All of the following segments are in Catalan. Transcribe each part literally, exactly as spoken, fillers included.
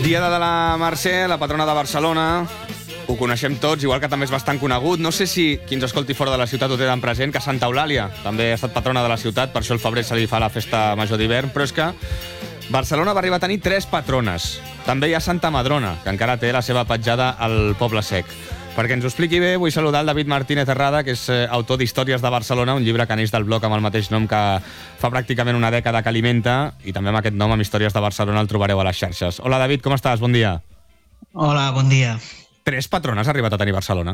Dia de la Mercè, la patrona de Barcelona. Ho coneixem tots, igual que també és bastant conegut. No sé si qui ens escolti fora de la ciutat ho té tan present, que Santa Eulàlia també ha estat patrona de la ciutat, per això el febrer se li fa la festa major d'hivern, però és que Barcelona va arribar a tenir tres patrones. També hi ha Santa Madrona, que encara té la seva petjada al Poble Sec. Perquè ens ho expliqui bé, vull saludar el David Martínez Herrada, que és autor d'Històries de Barcelona, un llibre que neix del blog amb el mateix nom que fa pràcticament una dècada que alimenta, i també amb aquest nom, amb Històries de Barcelona, el trobareu a les xarxes. Hola, David, com estàs? Bon dia. Hola, bon dia. Tres patrones ha arribat a tenir Barcelona?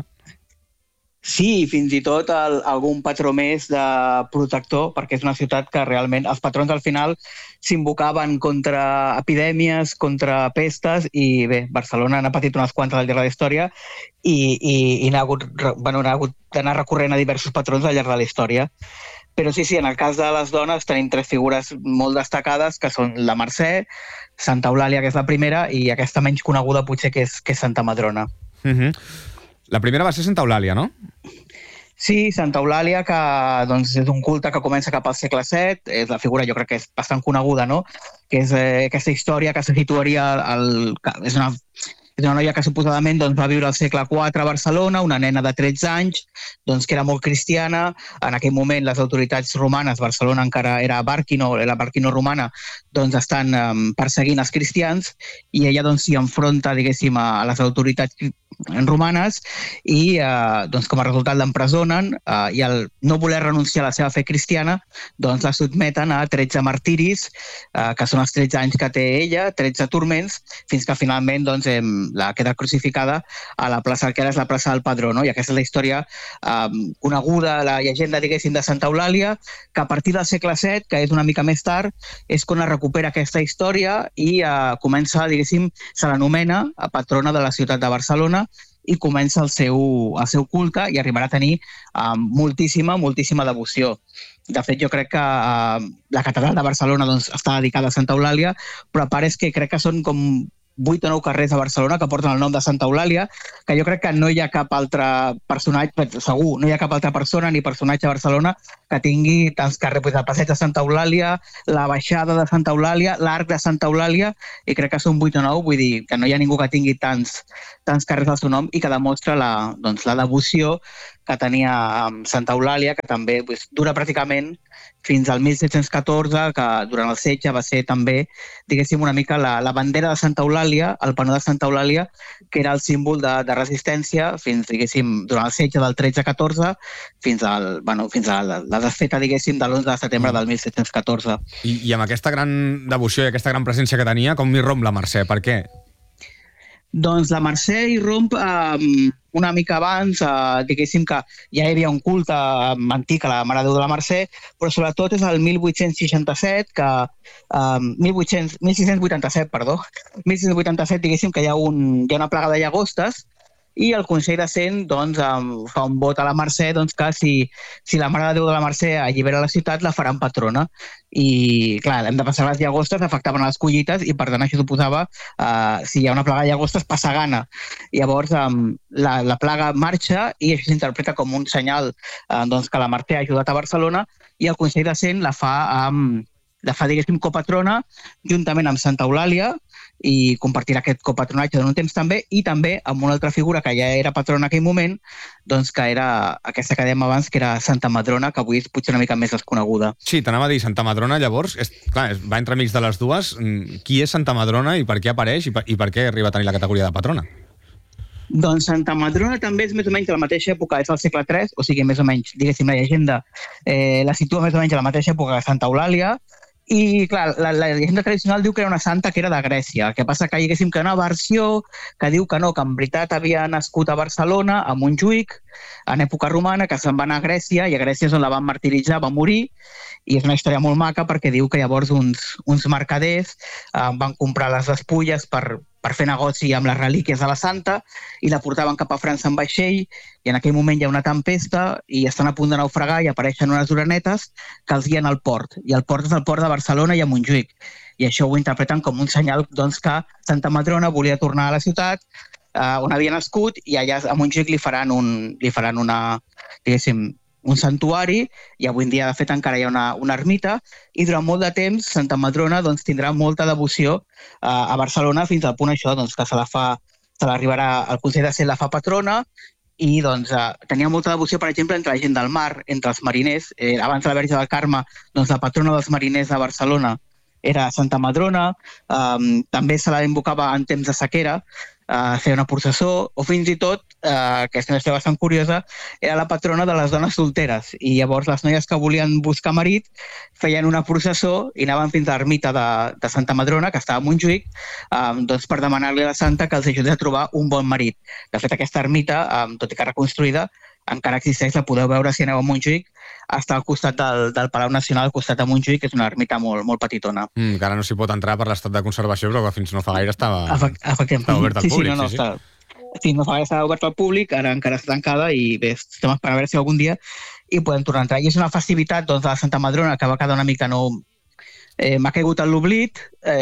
Sí, fins i tot el, algun patró més de protector, perquè és una ciutat que realment els patrons al final s'invocaven contra epidèmies, contra pestes, i bé, Barcelona n'ha patit unes quantes al llarg de la història i, i, i n'ha hagut, bueno, n'ha hagut d'anar recorrent a diversos patrons al llarg de la història. Però sí, sí, en el cas de les dones tenim tres figures molt destacades, que són la Mercè, Santa Eulàlia, que és la primera, i aquesta menys coneguda potser que és, que és Santa Madrona. Uh-huh. La primera va ser Santa Eulàlia, no? Sí, Santa Eulàlia, que doncs, és un culte que comença cap al segle set, és la figura, jo crec que és bastant coneguda, no? Que és eh, aquesta història que se situaria al... És una, és una noia que suposadament doncs, va viure al segle quatre a Barcelona, una nena de tretze anys, doncs, que era molt cristiana. En aquell moment les autoritats romanes, Barcelona encara era Bàrquino, la Bàrquino romana, doncs estan um, perseguint els cristians, i ella doncs, s'hi enfronta, diguéssim, a les autoritats romanes, i eh, doncs, com a resultat l'empresonen, eh, i al no voler renunciar a la seva fe cristiana, doncs la sotmeten a tretze martiris, eh, que són els tretze anys que té ella, tretze turments, fins que finalment doncs, eh, la queda crucificada a la plaça, que ara és la plaça del Padró, no? I aquesta és la història eh, coneguda, la llegenda, diguéssim, de Santa Eulàlia, que a partir del segle set, que és una mica més tard, és quan es recupera aquesta història i eh, comença, diguéssim, se l'anomena patrona de la ciutat de Barcelona, i comença el seu, el seu culte i arribarà a tenir uh, moltíssima, moltíssima devoció. De fet, jo crec que uh, la catedral de Barcelona doncs, està dedicada a Santa Eulàlia, però a part és que crec que són com vuit o nou carrers a Barcelona que porten el nom de Santa Eulàlia, que jo crec que no hi ha cap altre personatge, segur, no hi ha cap altra persona ni personatge a Barcelona que tingui tants carrers, pues, el passeig de Santa Eulàlia, la baixada de Santa Eulàlia, l'arc de Santa Eulàlia, i crec que són vuit o nou, vull dir que no hi ha ningú que tingui tants, tants carrers al seu nom i que demostra la, doncs, la devoció que tenia amb Santa Eulàlia, que també pues, dura pràcticament fins al mil set-cents catorze, que durant el setge va ser també, diguéssim, una mica la, la bandera de Santa Eulàlia, el penó de Santa Eulàlia, que era el símbol de, de resistència fins, diguéssim, durant el setge del tretze catorze, fins, al, bueno, fins a la, la desfeta, diguéssim, de l'onze de setembre del mil set-cents catorze. I, I amb aquesta gran devoció i aquesta gran presència que tenia, com hi romp la Mercè? Per què? Doncs la Mercè hi romp eh, una mica abans, eh, diguéssim que ja hi havia un culte eh, antic a la Mare de Déu de la Mercè, però sobretot és el mil vuit-cents seixanta-set, que, eh, mil sis-cents vuitanta-set, perdó, mil sis-cents vuitanta-set, diguéssim que hi ha, un, hi ha una plaga de llagostes, i el Consell de Cent doncs, um, fa un vot a la Mercè doncs, que si, si la Mare de Déu de la Mercè allibera la ciutat, la faran patrona. I, clar, hem de passar les llagostes, afectaven les collites, i per tant això suposava, uh, si hi ha una plaga de llagostes, passar gana. I llavors um, la, la plaga marxa i això s'interpreta com un senyal uh, doncs, que la Mercè ha ajudat a Barcelona, i el Consell de Cent la fa, um, la fa diguéssim, copatrona, juntament amb Santa Eulàlia, i compartirà aquest copatronatge durant un temps també, i també amb una altra figura que ja era patrona en aquell moment, doncs que era aquesta que dèiem abans, que era Santa Madrona, que avui és potser una mica més desconeguda. Sí, t'anava a dir Santa Madrona, llavors, és, clar, va entremig de les dues. Qui és Santa Madrona i per què apareix i per, i per què arriba a tenir la categoria de patrona? Doncs Santa Madrona també és més o menys de la mateixa època, és del segle tres, o sigui, més o menys, diguéssim, la llegenda eh, la situa més o menys a la mateixa època que Santa Eulàlia. I, clar, la, la llegenda tradicional diu que era una santa que era de Grècia. El que passa que hi haguéssim que una versió que diu que no, que en veritat havia nascut a Barcelona, a Montjuïc, en època romana, que se'n va anar a Grècia, i a Grècia és on la van martiritzar, va morir, i és una història molt maca perquè diu que llavors uns, uns mercaders eh, van comprar les despulles per, per fer negoci amb les relíquies de la santa i la portaven cap a França en vaixell, i en aquell moment hi ha una tempesta i estan a punt de naufragar i apareixen unes orenetes que els guien al port, i el port és el port de Barcelona i a Montjuïc, i això ho interpreten com un senyal doncs, que Santa Madrona volia tornar a la ciutat eh, on havia nascut, i allà a Montjuïc li faran, un, li faran una, diguéssim, un santuari, i avui en dia, de fet, encara hi ha una, una ermita, i durant molt de temps Santa Madrona doncs, tindrà molta devoció eh, a Barcelona, fins al punt això, doncs, que se la fa, se l'arribarà al Consell de Cent la fa patrona, i doncs, eh, tenia molta devoció, per exemple, entre la gent del mar, entre els mariners. Eh, abans de la Verge del Carme, doncs, la patrona dels mariners de Barcelona era Santa Madrona, eh, també se la invocava en temps de sequera, eh, feia una processó, o fins i tot, eh, que és una història bastant curiosa, era la patrona de les dones solteres, i llavors les noies que volien buscar marit feien una processó i anaven fins a l'ermita de, de Santa Madrona, que estava a Montjuïc, eh, doncs per demanar-li a la santa que els ajudés a trobar un bon marit. De fet, aquesta ermita, eh, tot i que reconstruïda, encara existeix, la podeu veure si aneu a Montjuïc, està al costat del, del Palau Nacional, al costat de Montjuïc, que és una ermita molt, molt petitona. Mm, que ara no s'hi pot entrar per l'estat de conservació, però que fins no fa gaire estava, Efect, estava obert al sí, públic. Sí, no, no, sí, sí. Està, sí, no fa gaire estava obert al públic, ara encara està tancada i bé, estem esperant a veure si algun dia hi podem tornar a entrar. I és una festivitat doncs, de la Santa Madrona que va quedar una mica no... Eh, m'ha caigut en l'oblit,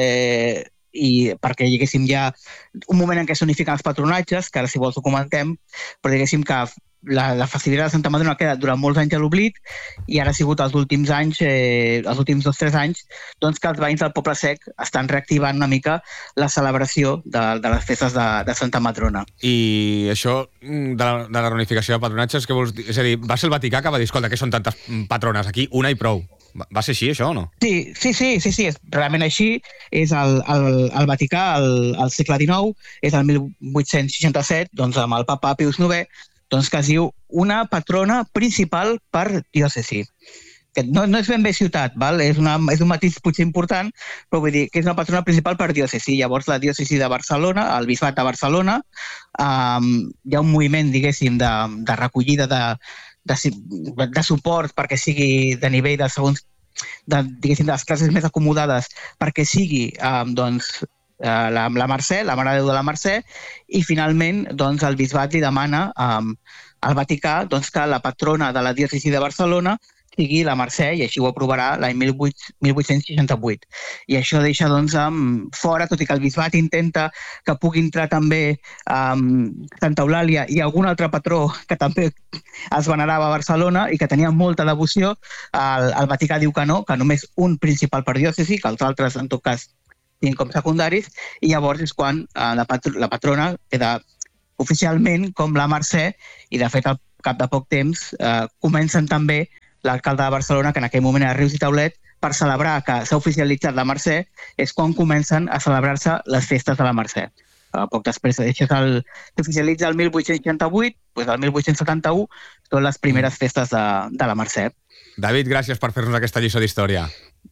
eh, i perquè diguéssim hi ha un moment en què s'unifiquen els patronatges, que ara si vols ho comentem, però diguéssim que la, la festivitat de Santa Madrona ha quedat durant molts anys a l'oblit i ara ha sigut els últims anys, eh, els últims dos o tres anys, doncs que els veïns del Poble Sec estan reactivant una mica la celebració de, de les festes de, de Santa Madrona. I això de la, de la reunificació de patronatges, què vols dir? És a dir, va ser el Vaticà que va dir, escolta, que són tantes patrones aquí, una i prou. Va ser així, això, o no? Sí, sí, sí, sí, sí, és realment així. És el, el, el Vaticà, el, el segle dinou, és el mil vuit-cents seixanta-set, doncs amb el papa Pius novè, doncs que es diu una patrona principal per diòcesi. Que no, no és ben bé ciutat, val? És, una, és un matís potser important, però vull dir que és una patrona principal per diòcesi. Llavors la diòcesi de Barcelona, el bisbat de Barcelona, um, hi ha un moviment, diguéssim, de, de recollida de, de, de suport perquè sigui de nivell de segons, de, diguéssim, de les classes més acomodades, perquè sigui um, doncs, la, la Mercè, la Mare de Déu de la Mercè, i finalment doncs, el bisbat li demana um, al Vaticà doncs, que la patrona de la diòcesi de Barcelona sigui la Mercè, i així ho aprovarà l'any mil vuit-cents seixanta-vuit. I això deixa doncs, um, fora, tot i que el bisbat intenta que pugui entrar també um, Santa Eulàlia i algun altre patró que també es venerava a Barcelona i que tenia molta devoció, el, el Vaticà diu que no, que només un principal per diòcesi, que els altres, en tot cas, tinc com secundaris, i llavors és quan eh, la, patr la patrona queda oficialment com la Mercè, i de fet al cap de poc temps eh, comencen també l'alcalde de Barcelona, que en aquell moment era Rius i Taulet, per celebrar que s'ha oficialitzat la Mercè, és quan comencen a celebrar-se les festes de la Mercè. Uh, poc després s'oficialitza el mil vuit-cents seixanta-vuit, doncs el mil vuit-cents setanta-u són les primeres festes de, de la Mercè. David, gràcies per fer-nos aquesta lliçó d'història.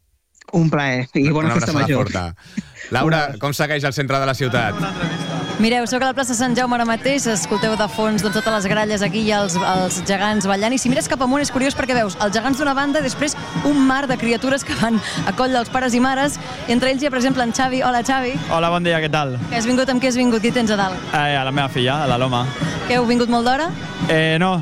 Un plaer i bona festa major. Forta. Laura, com segueix el centre de la ciutat? Mireu, sóc a la plaça Sant Jaume ara mateix, escolteu de fons doncs, totes les gralles aquí i els, els gegants ballant, i si mires cap amunt és curiós perquè veus els gegants d'una banda i després un mar de criatures que van a coll dels pares i mares. Entre ells hi ha, per exemple, en Xavi. Hola, Xavi. Hola, bon dia, què tal? Que has vingut, amb què has vingut? Qui tens a dalt? Eh, a la meva filla, a la Loma. Que heu vingut molt d'hora? Eh, no,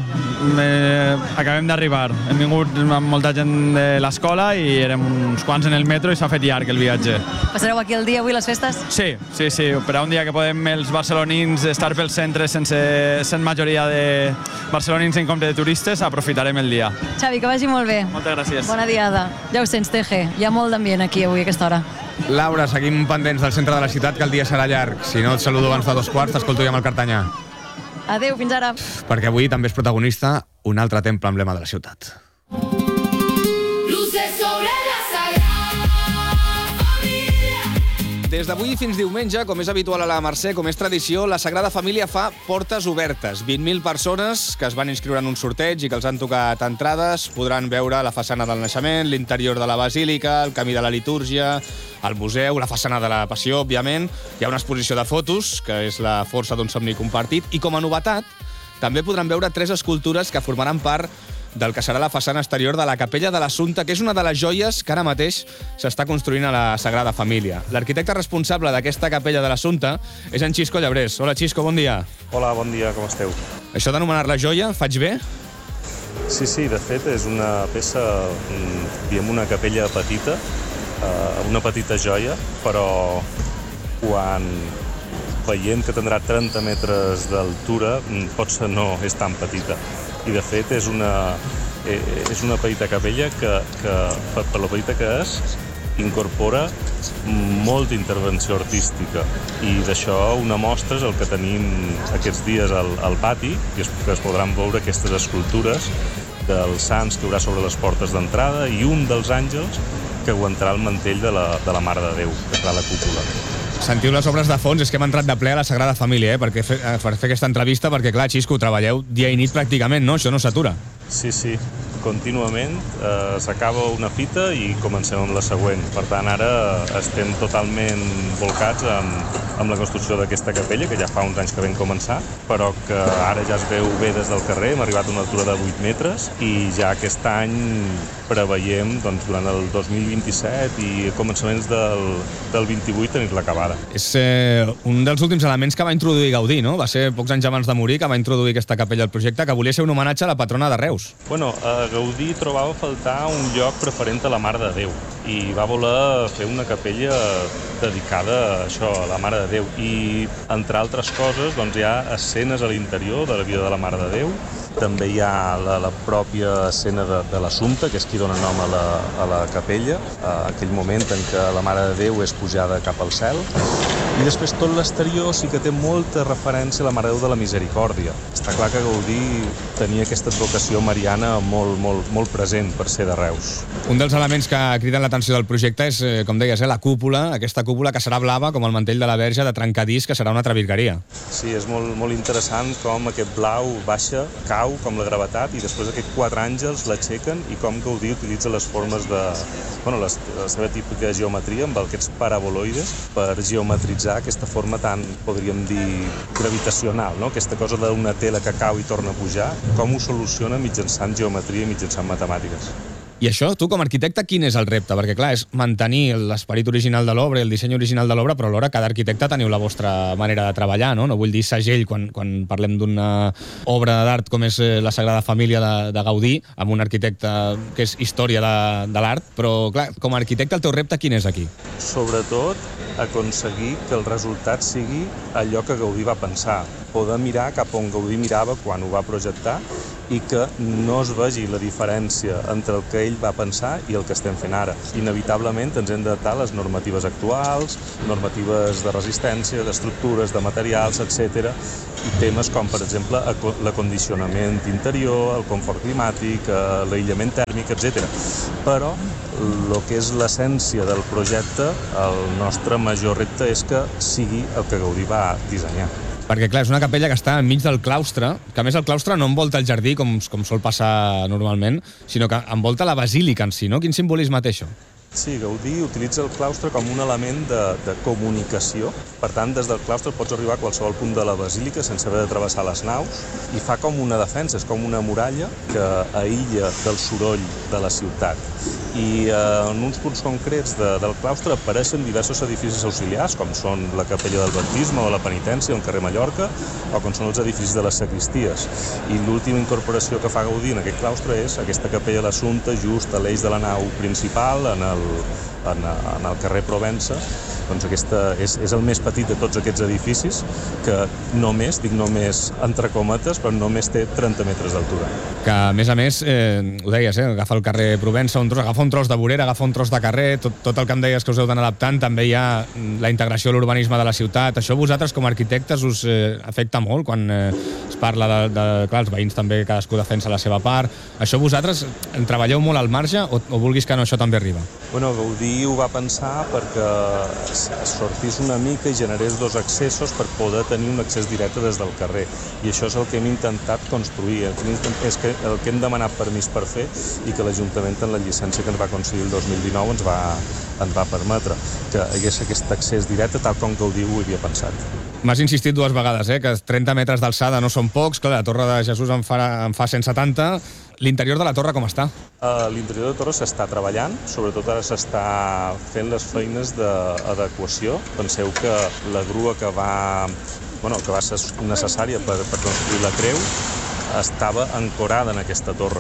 eh, acabem d'arribar. Hem vingut amb molta gent de l'escola i érem uns quants en el metro i s'ha fet llarg el viatge. Passareu aquí el dia avui, les festes? Sí, sí, sí. Per a un dia que podem els barcelonins estar pel centre sense sent majoria de barcelonins en compte de turistes, aprofitarem el dia. Xavi, que vagi molt bé. Moltes gràcies. Bona diada. Ja ho sents, Teje. Hi ha molt d'ambient aquí avui a aquesta hora. Laura, seguim pendents del centre de la ciutat, que el dia serà llarg. Si no et saludo abans de dos quarts, t'escolto ja amb el Cartanyà. Adéu, fins ara. Perquè avui també és protagonista un altre temple emblema de la ciutat. Des d'avui fins diumenge, com és habitual a la Mercè, com és tradició, la Sagrada Família fa portes obertes. vint mil persones que es van inscriure en un sorteig i que els han tocat entrades podran veure la façana del naixement, l'interior de la basílica, el camí de la litúrgia, el museu, la façana de la Passió, òbviament. Hi ha una exposició de fotos, que és la força d'un somni compartit, i com a novetat també podran veure tres escultures que formaran part del que serà la façana exterior de la Capella de l'Assumpta, que és una de les joies que ara mateix s'està construint a la Sagrada Família. L'arquitecte responsable d'aquesta Capella de l'Assumpta és en Xisco Llabrés. Hola, Xisco, bon dia. Hola, bon dia, com esteu? Això d'anomenar-la joia, faig bé? Sí, sí, de fet és una peça, diguem, una capella petita, una petita joia, però quan veiem que tindrà trenta metres d'altura, potser no és tan petita. I de fet és una, és una petita capella que, que per, per la petita que és, incorpora molta intervenció artística i d'això una mostra és el que tenim aquests dies al, al pati, que es, que es podran veure aquestes escultures dels sants que hi haurà sobre les portes d'entrada i un dels àngels que aguantarà el mantell de la, de la Mare de Déu, que serà la cúpula. Sentiu les obres de fons, és que hem entrat de ple a la Sagrada Família, eh, perquè fer, per fer aquesta entrevista, perquè clar, Xisco, treballeu dia i nit pràcticament, no? Això no s'atura. Sí, sí, contínuament eh, s'acaba una fita i comencem amb la següent. Per tant, ara estem totalment volcats amb, amb la construcció d'aquesta capella, que ja fa uns anys que vam començar, però que ara ja es veu bé des del carrer. Hem arribat a una altura de vuit metres i ja aquest any preveiem doncs, durant el dos mil vint-i-set i a començaments del, del vint-i-vuit tenir-la acabada. És eh, un dels últims elements que va introduir Gaudí, no? Va ser pocs anys abans de morir que va introduir aquesta capella al projecte, que volia ser un homenatge a la patrona de Reus. Bueno, a Gaudí trobava a faltar un lloc preferent a la Mare de Déu i va voler fer una capella dedicada a això, a la Mare de Déu. I, entre altres coses, doncs, hi ha escenes a l'interior de la vida de la Mare de Déu. També hi ha la, la pròpia escena de, de l'Assumpta, que és qui dona nom a la, a la capella, a aquell moment en què la Mare de Déu és pujada cap al cel. I després tot l'exterior sí que té molta referència a la Mare de Déu de la Misericòrdia. Està clar que Gaudí tenia aquesta advocació mariana molt, molt, molt present per ser de Reus. Un dels elements que criden l'atenció del projecte és, com deies, eh, la cúpula, aquesta cúpula que serà blava com el mantell de la Verge de trencadís, que serà una altra virgueria. Sí, és molt, molt interessant com aquest blau baixa, cau com la gravetat i després aquests quatre àngels l'aixequen i com Gaudí utilitza les formes de... Bueno, les, la seva típica geometria amb aquests paraboloides per geometritzar aquesta forma tan, podríem dir, gravitacional, no? Aquesta cosa d'una tela que cau i torna a pujar, com ho soluciona mitjançant geometria i mitjançant matemàtiques. I això, tu com a arquitecte, quin és el repte? Perquè, clar, és mantenir l'esperit original de l'obra i el disseny original de l'obra, però alhora cada arquitecte teniu la vostra manera de treballar, no? No vull dir segell quan, quan parlem d'una obra d'art com és la Sagrada Família de, de Gaudí, amb un arquitecte que és història de, de l'art, però, clar, com a arquitecte el teu repte quin és aquí? Sobretot, aconseguir que el resultat sigui allò que Gaudí va pensar. Poder mirar cap on Gaudí mirava quan ho va projectar i que no es vegi la diferència entre el que ell va pensar i el que estem fent ara. Inevitablement ens hem d'adaptar a les normatives actuals, normatives de resistència, d'estructures, de materials, etcètera, i temes com, per exemple, l'acondicionament interior, el confort climàtic, l'aïllament tèrmic, etcètera. Però el que és l'essència del projecte, el nostre major repte és que sigui el que Gaudí va dissenyar. Perquè, clar, és una capella que està enmig del claustre, que a més el claustre no envolta el jardí, com, com sol passar normalment, sinó que envolta la basílica en si, no? Quin simbolisme té això? Sí, Gaudí utilitza el claustre com un element de, de comunicació. Per tant, des del claustre pots arribar a qualsevol punt de la basílica sense haver de travessar les naus i fa com una defensa, és com una muralla que aïlla del soroll de la ciutat. I eh, en uns punts concrets de, del claustre apareixen diversos edificis auxiliars, com són la Capella del Baptisme o la Penitència, al carrer Mallorca, o com són els edificis de les sagristies. I l'última incorporació que fa Gaudí en aquest claustre és aquesta Capella de l'Assumpta, just a l'eix de la nau principal, en el, en, en el carrer Provença. Doncs aquesta és, és el més petit de tots aquests edificis, que només, dic només entre cometes, però només té trenta metres d'altura. Que, a més a més, eh, ho deies, eh, agafa el carrer Provença, un tros, agafa un tros de vorera, agafa un tros de carrer, tot, tot el que em deies que us heu d'anar adaptant, també hi ha la integració a l'urbanisme de la ciutat. Això vosaltres, com a arquitectes, us eh, afecta molt quan eh, es parla de, de... Clar, els veïns també, cadascú defensa la seva part. Això vosaltres en treballeu molt al marge o, o vulguis que no, això també arriba? Bueno, Gaudí ho va pensar perquè sortís una mica i generés dos accessos per poder tenir un accés directe des del carrer. I això és el que hem intentat construir. És que el que hem demanat permís per fer i que l'Ajuntament, en la llicència que ens va concedir el dos mil dinou, ens va, ens va permetre que hi hagués aquest accés directe tal com Gaudí ho havia pensat. M'has insistit dues vegades, eh, que trenta metres d'alçada no són pocs, clar, la Torre de Jesús en fa, en fa cent setanta. L'interior de la torre com està? Uh, L'interior de la torre s'està treballant, sobretot ara s'està fent les feines d'adequació. Penseu que la grua que va, bueno, que va ser necessària per, per construir la creu estava ancorada en aquesta torre.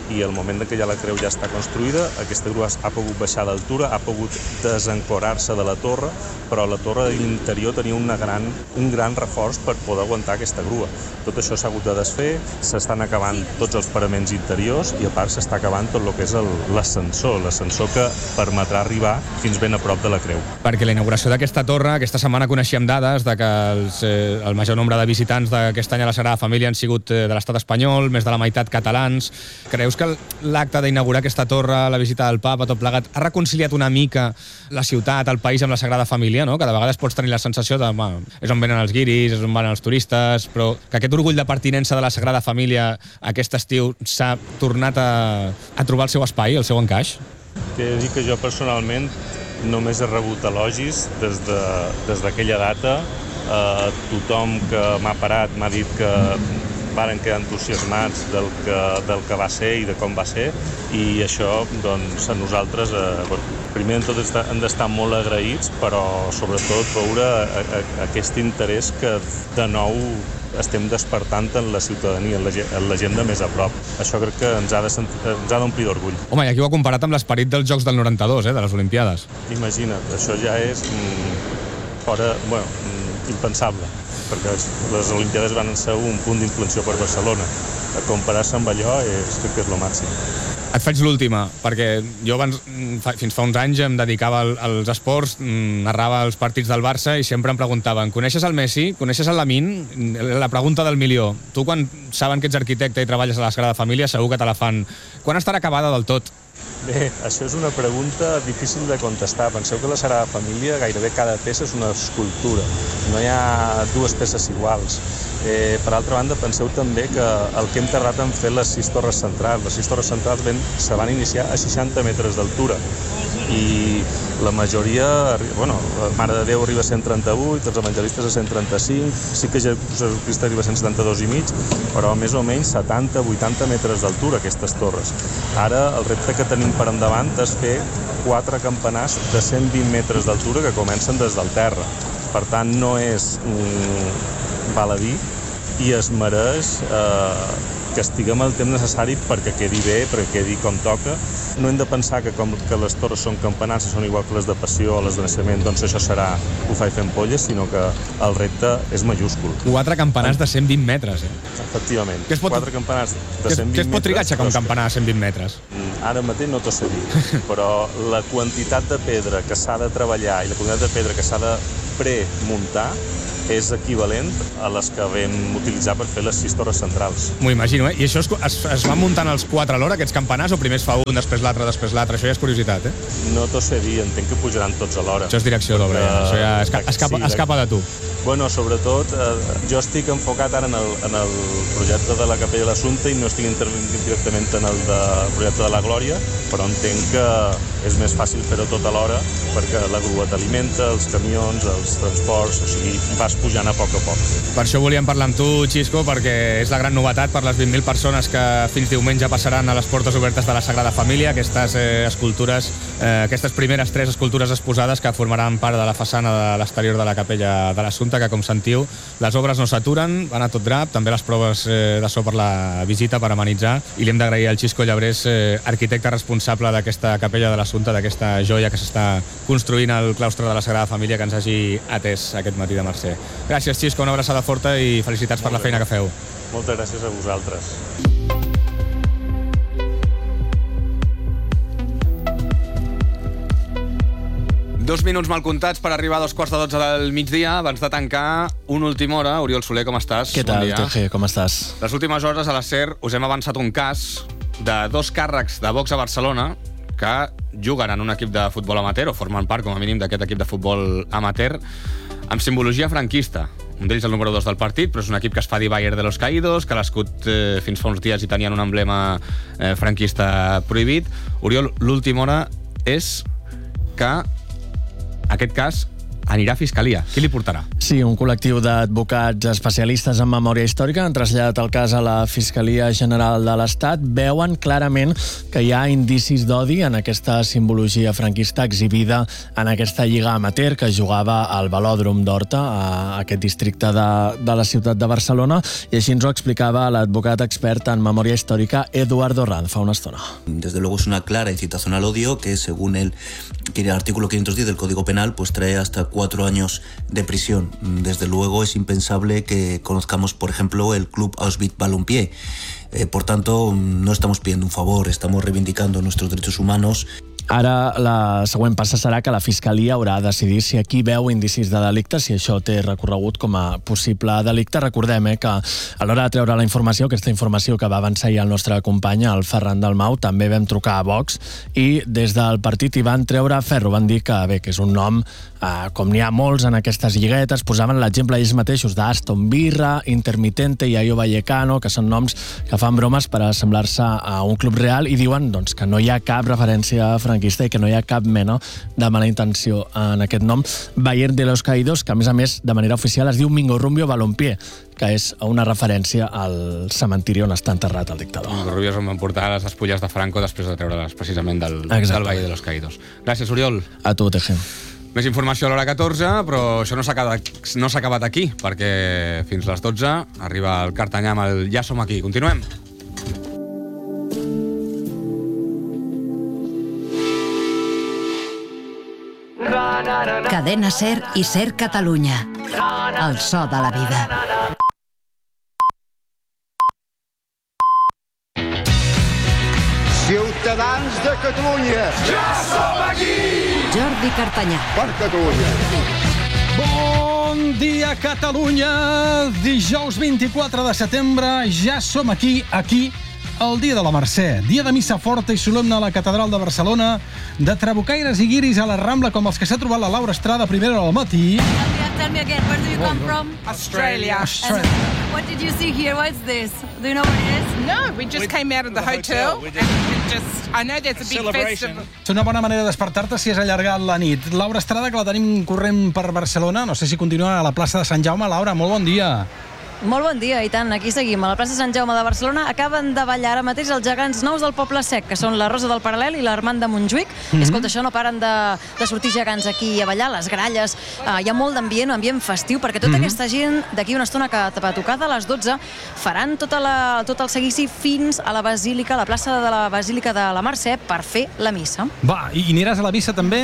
i el moment que ja la creu ja està construïda, aquesta grua ha pogut baixar d'altura, ha pogut desencorar-se de la torre, però la torre de l'interior tenia una gran, un gran reforç per poder aguantar aquesta grua. Tot això s'ha hagut de desfer, s'estan acabant tots els paraments interiors i a part s'està acabant tot el que és l'ascensor, l'ascensor que permetrà arribar fins ben a prop de la creu. Perquè la inauguració d'aquesta torre, aquesta setmana coneixíem dades de que els, eh, el major nombre de visitants d'aquest any a la Sagrada Família han sigut eh, de l'estat espanyol, més de la meitat catalans. Creus que l'acte d'inaugurar aquesta torre, la visita del Papa, tot plegat, ha reconciliat una mica la ciutat, el país amb la Sagrada Família, no? Que de vegades pots tenir la sensació de, bueno, és on venen els guiris, és on van els turistes, però que aquest orgull de pertinença de la Sagrada Família aquest estiu s'ha tornat a, a trobar el seu espai, el seu encaix? T'he de dir que jo personalment només he rebut elogis des de, des d'aquella data. Eh, tothom que m'ha parat m'ha dit que varen quedar entusiasmats del que, del que va ser i de com va ser, i això, doncs, a nosaltres, eh, primer de tot hem d'estar molt agraïts, però sobretot veure a, a, aquest interès que de nou estem despertant en la ciutadania, en la, en la gent de més a prop. Això crec que ens ha de sent, ens ha d'omplir d'orgull. Home, i aquí ho ha comparat amb l'esperit dels Jocs del noranta-dos, eh, de les Olimpiades. Imagina't, això ja és mm, fora, bueno, mm, impensable, perquè les Olimpiades van ser un punt d'inflexió per Barcelona. A comparar-se amb allò és, crec que és el màxim. Et faig l'última, perquè jo abans, fins fa uns anys em dedicava als esports, narrava els partits del Barça i sempre em preguntaven: coneixes el Messi? Coneixes el Lamine? La pregunta del milió. Tu, quan saben que ets arquitecte i treballes a la Sagrada Família, segur que te la fan. Quan estarà acabada del tot? Bé, això és una pregunta difícil de contestar. Penseu que la Sagrada Família gairebé cada peça és una escultura. No hi ha dues peces iguals. Eh, per altra banda, penseu també que el que hem tardat en fer les sis torres centrals. Les sis torres centrals ben, se van iniciar a seixanta metres d'altura i la majoria, bueno, la Mare de Déu arriba a cent trenta-vuit, els evangelistes a cent trenta-cinc, sí que Jesucrist arriba a cent setanta-dos i mig, però més o menys setanta a vuitanta metres d'altura aquestes torres. Ara el repte que tenim per endavant és fer quatre campanars de cent vint metres d'altura que comencen des del terra. Per tant, no és mm, val a dir, i es mereix eh, que estiguem el temps necessari perquè quedi bé, perquè quedi com toca. No hem de pensar que com que les torres són campanars i són igual que les de passió o les de naixement, doncs això serà bufar i fent polles, sinó que el repte és majúscul. Quatre campanars de cent vint metres, eh? Efectivament. Què es pot, Quatre campanars de cent vint què es pot trigar a aixecar un metres, campanar de cent vint metres? Ara mateix no t'ho sé dir, però la quantitat de pedra que s'ha de treballar i la quantitat de pedra que s'ha de premuntar és equivalent a les que vam utilitzar per fer les sis torres centrals. M'ho imagino, eh? I això es, es, es van muntant els quatre alhora, aquests campanars, o primer es fa un, després l'altre, després l'altre? Això ja és curiositat, eh? No t'ho sé dir, entenc que pujaran tots alhora. Això és direcció d'obra, ja. Això ja esca escapa, sí, escapa de tu. Bueno, sobretot, eh, jo estic enfocat ara en el, en el projecte de la Capella de l'Assumpte i no estic intervenint directament en el de, projecte de la Glòria, però entenc que és més fàcil fer-ho tot alhora perquè la grua t'alimenta, els camions, els transports, o sigui, vas pujant a poc a poc. Per això volíem parlar amb tu, Xisco, perquè és la gran novetat per les vint mil persones que fins diumenge passaran a les portes obertes de la Sagrada Família, aquestes eh, escultures, eh, aquestes primeres tres escultures exposades que formaran part de la façana de l'exterior de la Capella de l'Assumpte, que, com sentiu, les obres no s'aturen, van a tot drap, també les proves eh, de so per la visita, per amenitzar, i li hem d'agrair al Xisco Llabrés, eh, arquitecte responsable d'aquesta Capella de l'Assumpte, d'aquesta joia que s'està construint al claustre de la Sagrada Família, que ens hagi atès aquest matí de Mercè. Gràcies, Xisco, una abraçada forta i felicitats per la feina que feu. Moltes gràcies a vosaltres. Dos minuts mal comptats per arribar a dos quarts de dotze del migdia. Abans de tancar, una última hora. Oriol Soler, com estàs? Què tal, T G? Com estàs? Les últimes hores a la SER us hem avançat un cas de dos càrrecs de Vox a Barcelona que juguen en un equip de futbol amateur, o formen part, com a mínim, d'aquest equip de futbol amateur, amb simbologia franquista. Un d'ells el número dos del partit, però és un equip que es fa dir Bayern de los Caídos, que l'escut eh, fins fa uns dies hi tenien un emblema eh, franquista prohibit. Oriol, l'última hora és que aquest cas anirà a Fiscalia. Qui li portarà? Sí, un col·lectiu d'advocats especialistes en memòria històrica han traslladat el cas a la Fiscalia General de l'Estat. Veuen clarament que hi ha indicis d'odi en aquesta simbologia franquista exhibida en aquesta lliga amateur que jugava al Velòdrom d'Horta, a aquest districte de, de la ciutat de Barcelona, i així ens ho explicava l'advocat expert en memòria històrica Eduardo Ranz fa una estona. Desde luego es una clara incitación al odio que según el, que el artículo quinientos diez del Código Penal pues trae hasta cuatro años de prisión. Desde luego es impensable que conozcamos, por ejemplo, el club Auschwitz Balompié. Eh, por tanto, no estamos pidiendo un favor, estamos reivindicando nuestros derechos humanos. Ara la següent passa serà que la Fiscalia haurà de decidir si aquí veu indicis de delicte, si això té recorregut com a possible delicte. Recordem eh, que a l'hora de treure la informació, aquesta informació que va avançar ja el nostre company, el Ferran Dalmau, també vam trucar a Vox i des del partit hi van treure ferro. Van dir que, bé, que és un nom, eh, com n'hi ha molts en aquestes lliguetes, posaven l'exemple ells mateixos d'Aston Villa, Intermitente i Rayo Vallecano, que són noms que fan bromes per assemblar-se a un club real i diuen doncs, que no hi ha cap referència a franquista i que no hi ha cap mena de mala intenció en aquest nom. Bayern de los Caídos, que a més a més de manera oficial es diu Mingo Rumbio Balompié, que és una referència al cementiri on està enterrat el dictador. Mingo Rumbio és on van portar les despulles de Franco després de treure-les precisament del, del Valle de los Caídos. Gràcies, Oriol. A tu, Tejem. Més informació a l'hora catorze, però això no s'ha acabat, no s'ha acabat aquí, perquè fins les dotze arriba el Cartanyà amb el Ja som aquí. Continuem. Cadena SER i SER Catalunya. El so de la vida. Ciutadans de Catalunya. Ja som aquí! Jordi Cartanyà. Per Catalunya. Bon dia, Catalunya! Dijous vint-i-quatre de setembre, ja som aquí, aquí, el dia de la Mercè, dia de missa forta i solemne a la Catedral de Barcelona, de trabucaires i guiris a la Rambla com els que s'ha trobat la Laura Estrada a primera hora al matí. Tell me again, where do you come from? Australia. Australia. And what did you see here? What's this? Do you know what it is? No, we just we, came out of the hotel, hotel. and we just, I know there's a big festival. És una bona manera de despertar-te si has allargat la nit. Laura Estrada, que la tenim corrent per Barcelona, no sé si continua a la plaça de Sant Jaume. Laura, molt bon dia. Molt bon dia, i tant, aquí seguim. A la plaça Sant Jaume de Barcelona acaben de ballar ara mateix els gegants nous del Poble Sec, que són la Rosa del Paral·lel i l'Armand de Montjuïc. Mm-hmm. Escolta, això no paren de, de sortir gegants aquí a ballar, les gralles. Uh, hi ha molt d'ambient, ambient festiu, perquè tota mm-hmm. aquesta gent d'aquí una estona que va tocar a les dotze faran tota la, tot el seguici fins a la Basílica, a la plaça de la Basílica de la Mercè, per fer la missa. Va, i aniràs a la missa també?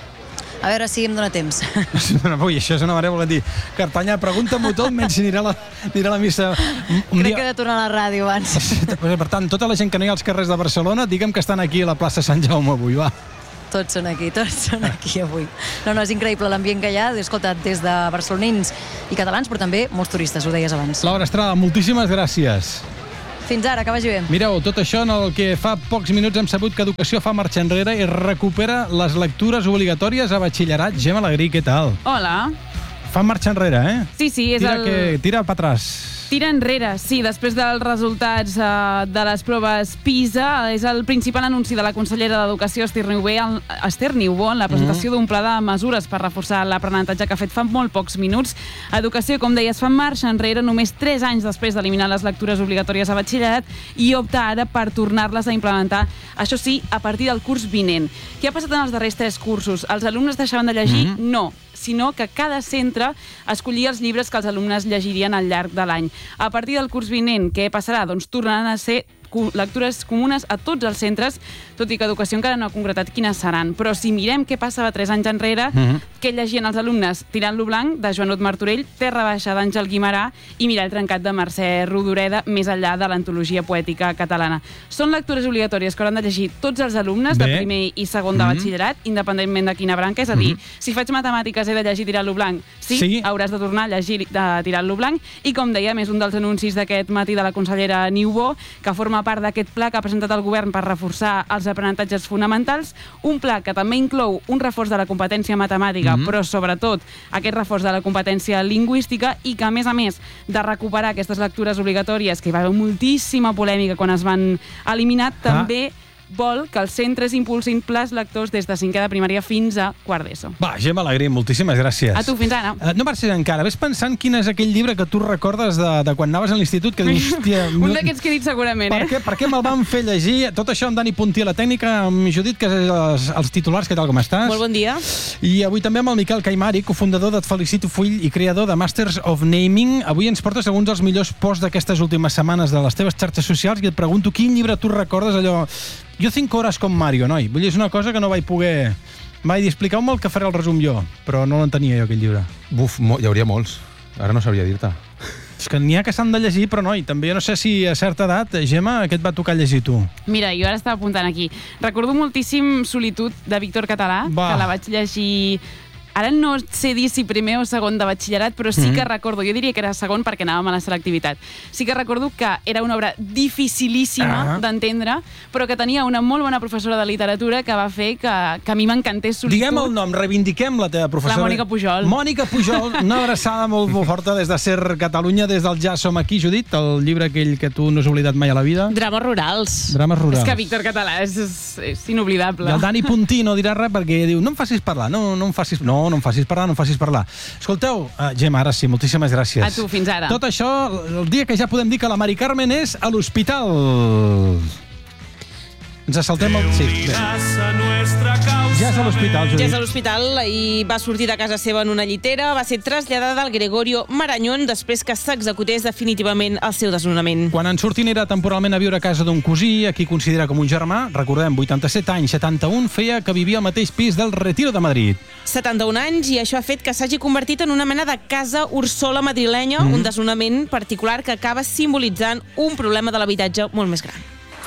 A veure si em dóna temps. Ui, això és una manera, volen dir, Cartanyà, pregunta-m'ho tot menys si anirà a la, anirà a la missa. Un Crec dia... que he de tornar a la ràdio abans. Per tant, tota la gent que no hi ha als carrers de Barcelona, digue'm que estan aquí a la plaça Sant Jaume avui, va. Tots són aquí, tots són aquí avui. No, no, és increïble l'ambient que hi ha, escolta, des de barcelonins i catalans, però també molts turistes, ho deies abans. Laura Estrada, moltíssimes gràcies. Fins ara, que vagi bé. Mireu, tot això en el que fa pocs minuts hem sabut que Educació fa marxa enrere i recupera les lectures obligatòries a batxillerat. Gemma Alegrí, què tal? Hola. Fa marxa enrere, eh? Sí, sí, és tira el... Que, tira per atràs. Tira enrere, sí, després dels resultats eh, de les proves PISA. És el principal anunci de la consellera d'Educació, Esther Niubó, en la presentació mm. d'un pla de mesures per reforçar l'aprenentatge que ha fet fa molt pocs minuts. Educació, com deies, fa marxa enrere només tres anys després d'eliminar les lectures obligatòries a batxillerat i opta ara per tornar-les a implementar, això sí, a partir del curs vinent. Què ha passat en els darrers tres cursos? Els alumnes deixaven de llegir? Mm. No, sinó que cada centre escollia els llibres que els alumnes llegirien al llarg de l'any. A partir del curs vinent, què passarà? Doncs tornaran a ser lectures comunes a tots els centres, tot i que Educació encara no ha concretat quines seran. Però si mirem què passava tres anys enrere, mm-hmm. què llegien els alumnes? Tirant-lo blanc, de Joanot Martorell, Terra Baixa, d'Àngel Guimarà i Mirall trencat, de Mercè Rodoreda, més enllà de l'antologia poètica catalana. Són lectures obligatòries que hauran de llegir tots els alumnes Bé. de primer i segon de mm-hmm. batxillerat, independentment de quina branca. És a dir, mm-hmm. si faig matemàtiques he de llegir Tirant-lo blanc, sí, sí, hauràs de tornar a llegir de Tirant-lo blanc. I com dèiem, és un dels anuncis d'aquest matí de la consellera Niubó, que forma part d'aquest pla que ha presentat el govern per reforçar els aprenentatges fonamentals, un pla que també inclou un reforç de la competència matemàtica, mm-hmm. però sobretot aquest reforç de la competència lingüística i que, a més a més de recuperar aquestes lectures obligatòries, que hi va haver moltíssima polèmica quan es van eliminar, ah. també vol que els centres impulsin plans lectors des de cinquè de primària fins a quart d'ESO. Va, Gemma Alegrí, moltíssimes gràcies. A tu, fins ara. Uh, no marxis encara. Ves pensant quin és aquell llibre que tu recordes de, de quan anaves a l'institut, que dius, hòstia... Un d'aquests que he dit segurament, per eh? Què, per què me'l van fer llegir? Tot això amb Dani Puntí a la tècnica, amb Judit, que és els, els titulars. Què tal, com estàs? Molt bon dia. I avui també amb el Miquel Caimari, cofundador d'Et Felicito Fill i creador de Masters of Naming. Avui ens portes alguns dels millors posts d'aquestes últimes setmanes de les teves xarxes socials i et pregunto quin llibre tu recordes allò... Jo cinc hores com Mario, noi. Vull dir, és una cosa que no vaig poder... Vaig dir, expliqueu-me el que faré el resum jo, però no l'entenia jo, aquell llibre. Buf, mo- hi hauria molts. Ara no sabria dir-te. És que n'hi ha que s'han de llegir, però noi, també jo no sé si a certa edat, Gemma, què et va tocar llegir tu? Mira, jo ara estava apuntant aquí. Recordo moltíssim Solitud de Víctor Català, Va. que la vaig llegir... Ara no sé dir si primer o segon de batxillerat, però sí Mhm. que recordo, jo diria que era segon perquè anàvem a la selectivitat, sí que recordo que era una obra dificilíssima Ah. d'entendre, però que tenia una molt bona professora de literatura que va fer que, que a mi m'encantés Solitud. Diguem el nom, reivindiquem la teva professora. La Mònica Pujol. Mònica Pujol, una abraçada molt, molt forta des de Ser Catalunya, des del Ja som aquí, Judit, el llibre aquell que tu no has oblidat mai a la vida. Drames rurals. Drames rurals. És que Víctor Català és, és, és inoblidable. I el Dani Puntí no dirà res perquè diu, no em facis parlar, no, no em facis... No, no em facis parlar, no em facis parlar. Escolteu, uh, Gemma, ara sí, moltíssimes gràcies. A tu, fins ara. Tot això, el dia que ja podem dir que la Mari Carmen és a l'hospital. Ens saltem el... Sí, bé. Ja és a l'hospital, Ja és Judit. a l'hospital i va sortir de casa seva en una llitera, va ser traslladada al Gregorio Marañón després que s'executés definitivament el seu desnonament. Quan en sortint era temporalment a viure a casa d'un cosí, a qui considera com un germà, recordem, vuitanta-set anys, setanta-un, feia que vivia al mateix pis del Retiro de Madrid. setanta-un anys, i això ha fet que s'hagi convertit en una mena de casa Ursola madrilenya, Mhm. un desnonament particular que acaba simbolitzant un problema de l'habitatge molt més gran.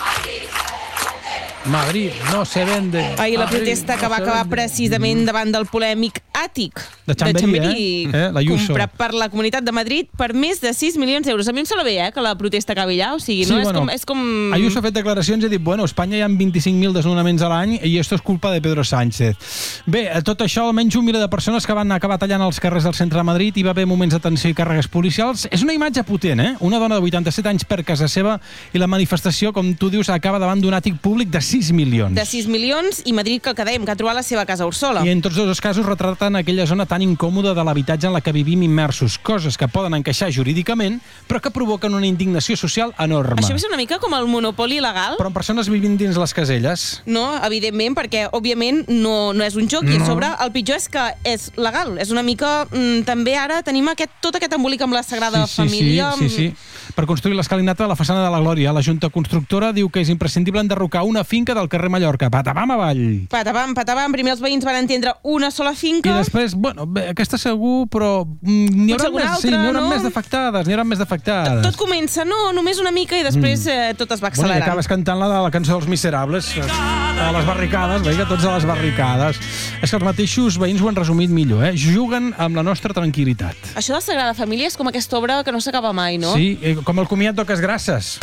Madrid no se vende. Ahir la Madrid protesta no que va se acabar vende. precisament davant del polèmic àtic De Chamberí, eh? Eh, l'Ayuso. comprat per la Comunitat de Madrid per més de sis milions d'euros. A mi em sembla bé, eh, que la protesta acabi allà, o sigui, no? Sí, és, bueno, com, és com... Ayuso ha fet declaracions i ha dit, bueno, a Espanya hi ha vint-i-cinc mil desnonaments a l'any i esto és culpa de Pedro Sánchez. Bé, a tot això, almenys un miler de persones que van acabar tallant els carrers del centre de Madrid, hi va haver moments de tensió i càrregues policials. És una imatge potent, eh? Una dona de vuitanta-set anys per casa seva i la manifestació, com tu dius, acaba davant d'un àtic públic de sis milions. De sis milions, i Madrid, que el que dèiem, que ha trobat la seva casa Ursola. I en tots dos casos retraten aquella zona tan incòmoda de l'habitatge en la que vivim immersos, coses que poden encaixar jurídicament, però que provoquen una indignació social enorme. Això va ser una mica com el monopoli legal. Però amb persones vivint dins les caselles. No, evidentment, perquè, òbviament, no, no és un joc, i a No. sobre el pitjor és que és legal. És una mica... Mm, també ara tenim aquest, tot aquest embolic amb la Sagrada sí, Família. Sí, sí, sí. Per construir l'escalinata de la façana de la Glòria, la Junta Constructora diu que és imprescindible enderrocar una finca del carrer Mallorca. Patapam avall! Patapam, patapam, primer els veïns van entendre una sola I finca. després, bueno, bé, aquesta segur, però mm, n'hi haurà, Potser alguna més, sí, altra, n'hi haurà no? més d'afectades, n'hi haurà més d'afectades. Tot comença, no, només una mica, i després eh, tot es va Bueno, i accelerant. acabes cantant la de la cançó dels Miserables, a les barricades, veig tots a les barricades. És que els mateixos veïns ho han resumit millor, eh? Juguen amb la nostra tranquil·litat. Això de la Sagrada Família és com aquesta obra que no s'acaba mai, no? Sí, eh, com el comiat d'Oques Grasses.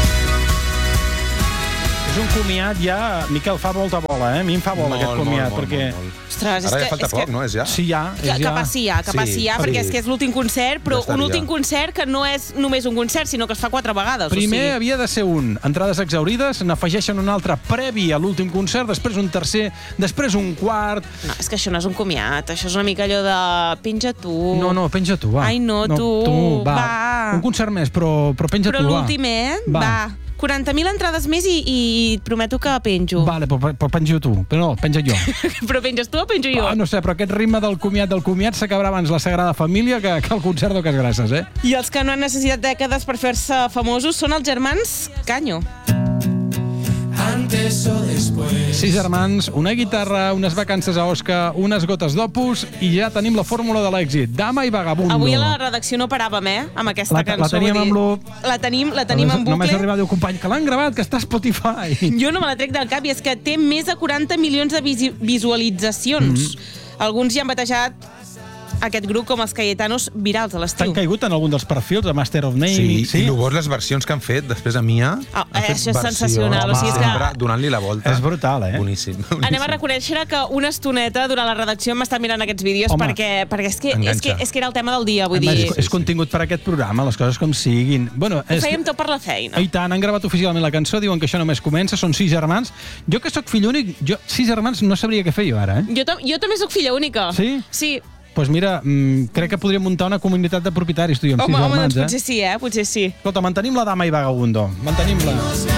És un comiat ja... Miquel, fa molta bola, eh? A mi em fa bola Molt, aquest molt, comiat, molt, perquè... molt, molt. Ostres, és Ara que... ja falta és poc, que... no? És ja? Sí, ja. Que, És ja. que passi ja, que Sí, passi ja, sí. perquè és que és l'últim concert, però Ja estaria. un últim concert que no és només un concert, sinó que es fa quatre vegades. Primer o sigui... havia de ser un, entrades exaurides, n'afegeixen un altre previ a l'últim concert, després un tercer, després un quart... No, és que això no és un comiat, això és una mica allò de penja tu. No, no, penja tu, va. Ai, no, tu, tu va. va. Un concert més, però, però penja Però tu, va. l'últim, eh? Va. Va. quaranta mil entrades més i, i et prometo que penjo. Vale, però, però penjo tu. Però no, penja jo. Però penges tu o penjo jo? Ah, no sé, però aquest ritme del comiat del comiat s'acabarà abans la Sagrada Família que, que el concert d'Oques Grasses, eh? I els que no han necessitat dècades per fer-se famosos són els germans Canyo. Antes o después. Sis germans, una guitarra, unes vacances a Osca, unes gotes d'Opus i ja tenim la fórmula de l'èxit. Dama i vagabundo. Avui a la redacció no paràvem, eh? Amb aquesta La- la cançó. teníem vull dir, amb lo- La tenim, la tenim en Només bucle. arriba a dir, company, que l'han gravat, que està a Spotify. Jo no me la trec del cap, i és que té més de quaranta milions de visi visualitzacions. Mm-hmm. Alguns ja han batejat aquest grup com els Cayetanos virals a l'estiu. T'han caigut en algun dels perfils, a Master of Name? Sí, sí? I llavors les versions que han fet després a Mia... Oh, eh, això és sensacional. O sigui, és que... donant-li la volta. És brutal, eh? Boníssim. boníssim. Anem a reconèixer que una estoneta durant la redacció hem estat mirant aquests vídeos Home, perquè, perquè és, que, és, que, és que era el tema del dia, vull Además, dir... És, és contingut per aquest programa, les coses com siguin. Bueno, Ho és... fèiem tot per la feina. I tant, han gravat oficialment la cançó, diuen que això només comença, són sis germans. Jo que sóc fill únic, jo, sis germans, no sabria què fer jo ara, eh? Jo, jo també sóc filla única. Sí? Sí. Doncs pues mira, mmm, crec que podríem muntar una comunitat de propietaris, tu i amb home, sis home, germans, doncs eh? potser sí, eh? Potser sí. Escolta, mantenim la dama i vagabundo. Mantenim-la.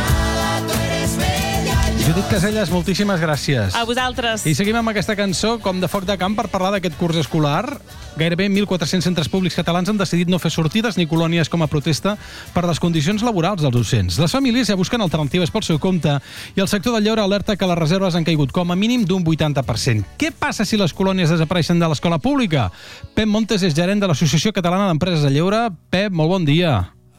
Judit Casellas, moltíssimes gràcies. A vosaltres. I seguim amb aquesta cançó, com de foc de camp, per parlar d'aquest curs escolar. Gairebé mil quatre-cents centres públics catalans han decidit no fer sortides ni colònies com a protesta per les condicions laborals dels docents. Les famílies ja busquen alternatives pel seu compte i el sector del lleure alerta que les reserves han caigut com a mínim d'un vuitanta per cent. Què passa si les colònies desapareixen de l'escola pública? Pep Montes és gerent de l'Associació Catalana d'Empreses de Lleure. Pep, molt bon dia.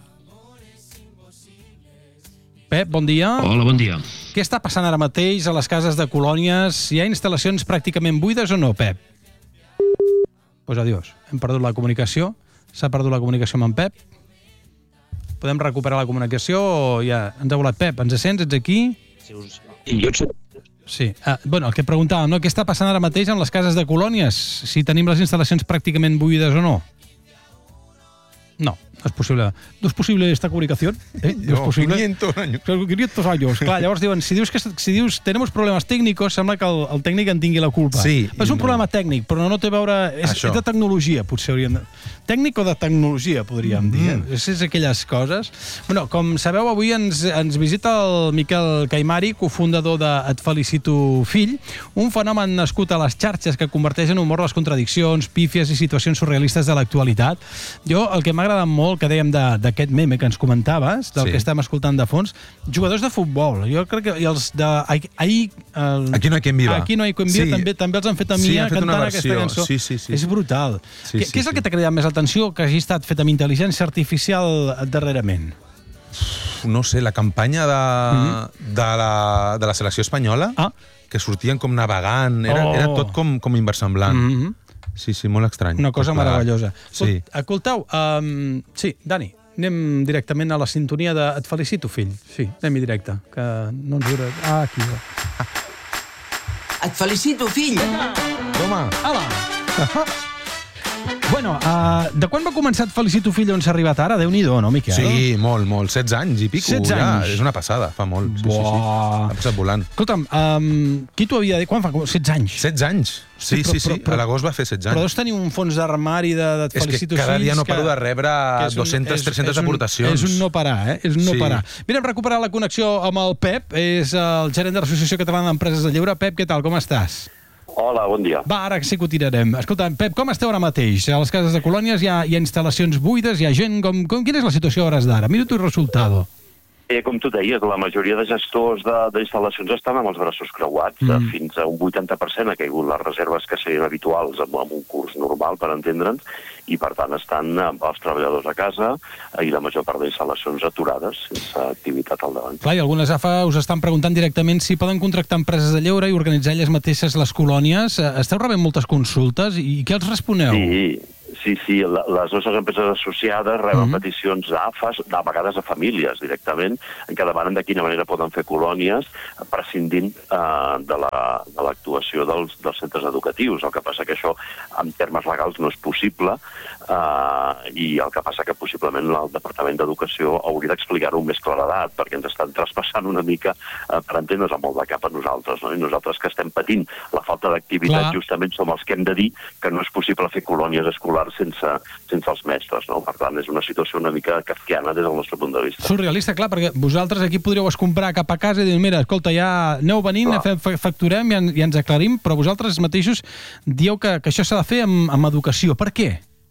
Pep, bon dia. Hola, bon dia. Què està passant ara mateix a les cases de colònies? Hi ha instal·lacions pràcticament buides o no, Pep? Doncs pues adiós. Hem perdut la comunicació. S'ha perdut la comunicació amb en Pep. Podem recuperar la comunicació o ja ens ha volat Pep? Ens sents? Ets aquí? Sí, jo ets... Sí. Ah, bueno, el que preguntàvem, no? Què està passant ara mateix amb les cases de colònies? Si tenim les instal·lacions pràcticament buides o no? No, no és possible. No és possible esta comunicació? Eh? No, no, quinientos años. quinientos años. Clar, llavors diuen, si dius que si dius tenemos problemes tècnicos, sembla que el, el tècnic en tingui la culpa. Sí. Però és un no. problema tècnic, però no té a veure... És, és de tecnologia, potser hauríem de... Tècnic o de tecnologia, podríem dir. Mm. Eh? És aquelles coses. Bueno, com sabeu, avui ens, ens visita el Miquel Caimari, cofundador de Et felicito fill, un fenomen nascut a les xarxes que converteix en humor les contradiccions, pífies i situacions surrealistes de l'actualitat. Jo, el que m'ha agradat molt, que dèiem d'aquest meme que ens comentaves, del sí. que estem escoltant de fons, jugadors de futbol. Jo crec que i els de... Ahir, el... Aquí no hi ha quien viva. Aquí no hi ha quien viva, sí. també, també els han fet a mi sí, sí, cantant aquesta cançó. Sí, sí, sí. És brutal. Sí, què, sí, què és el sí. que t'ha cridat més l'atenció que hagi estat fet amb intel·ligència artificial darrerament? No sé, la campanya de, Mm-hmm. de, la, de la selecció espanyola, ah. que sortien com navegant, era, Oh. era tot com, com inversemblant. Mm-hmm. Sí, sí, molt estrany. Una cosa meravellosa. Sí. Escolteu, um, sí, Dani, anem directament a la sintonia de Et felicito, fill. Sí, anem-hi directe, que no ens dura... Ah, aquí va. Et felicito, fill! Toma! Hola! Bueno, uh, de quan va començar Et felicito, fill, on s'ha arribat ara? Déu-n'hi-do, no, Miquel? Sí, molt, molt. setze anys i pico. setze ja. anys. És una passada, fa molt. Sí, sí, sí. Ha passat volant. Escolta'm, um, qui t'ho havia dit? Quan fa? setze anys? setze anys. Sí, sí, sí. Però, però, a l'agost va fer setze anys. Però deus tenir un fons d'armari de, de Et felicito, És que cada fills, dia no que, paro de rebre dues-centes tres-centes aportacions. És un no parar, eh? És un no Sí. parar. Mirem, recuperar la connexió amb el Pep, és el gerent de l'Associació Catalana d'Empreses de Lleure. Pep, què tal? Com estàs? Hola, bon dia. Va, ara sí que ho tirarem. Escolta, Pep, com esteu ara mateix? A les cases de colònies hi ha, hi ha instal·lacions buides, hi ha gent... Com, com, quina és la situació a hores d'ara? Mira tu el resultado. Eh, com tu deies, la majoria de gestors d'instal·lacions estan amb els braços creuats. Mm. Fins a un vuitanta per cent ha caigut les reserves que serien habituals en, en un curs normal, per entendre'ns, i per tant estan els treballadors a casa i la major part d'instal·lacions aturades, sense activitat al davant. Clar, i algunes A F A us estan preguntant directament si poden contractar empreses de lleure i organitzar elles mateixes les colònies. Esteu rebent moltes consultes i què els responeu? Sí, sí, sí. Les nostres empreses associades reben Mhm. peticions a A F As, a vegades a famílies directament, en què demanen de quina manera poden fer colònies prescindint eh, de la- de l'actuació dels, dels centres educatius. El que passa que això, en termes legals, no és possible eh, i el que passa que possiblement el Departament d'Educació hauria d'explicar-ho amb més claredat, perquè ens estan traspassant una mica, eh, per entendre's, amb molt de cap a nosaltres. No? I nosaltres que estem patint la falta d'activitat, Clar. justament som els que hem de dir que no és possible fer colònies escolars sense, sense els mestres. No? Per tant, és una situació una mica kafkiana des del nostre punt de vista. Surrealista, clar, perquè vosaltres aquí podríeu escombrar cap a casa i dir, mira, escolta, ja aneu venint, fem, facturem i, en, i ens aclarim, però vosaltres mateixos dieu que, que això s'ha de fer amb, amb educació. Per què?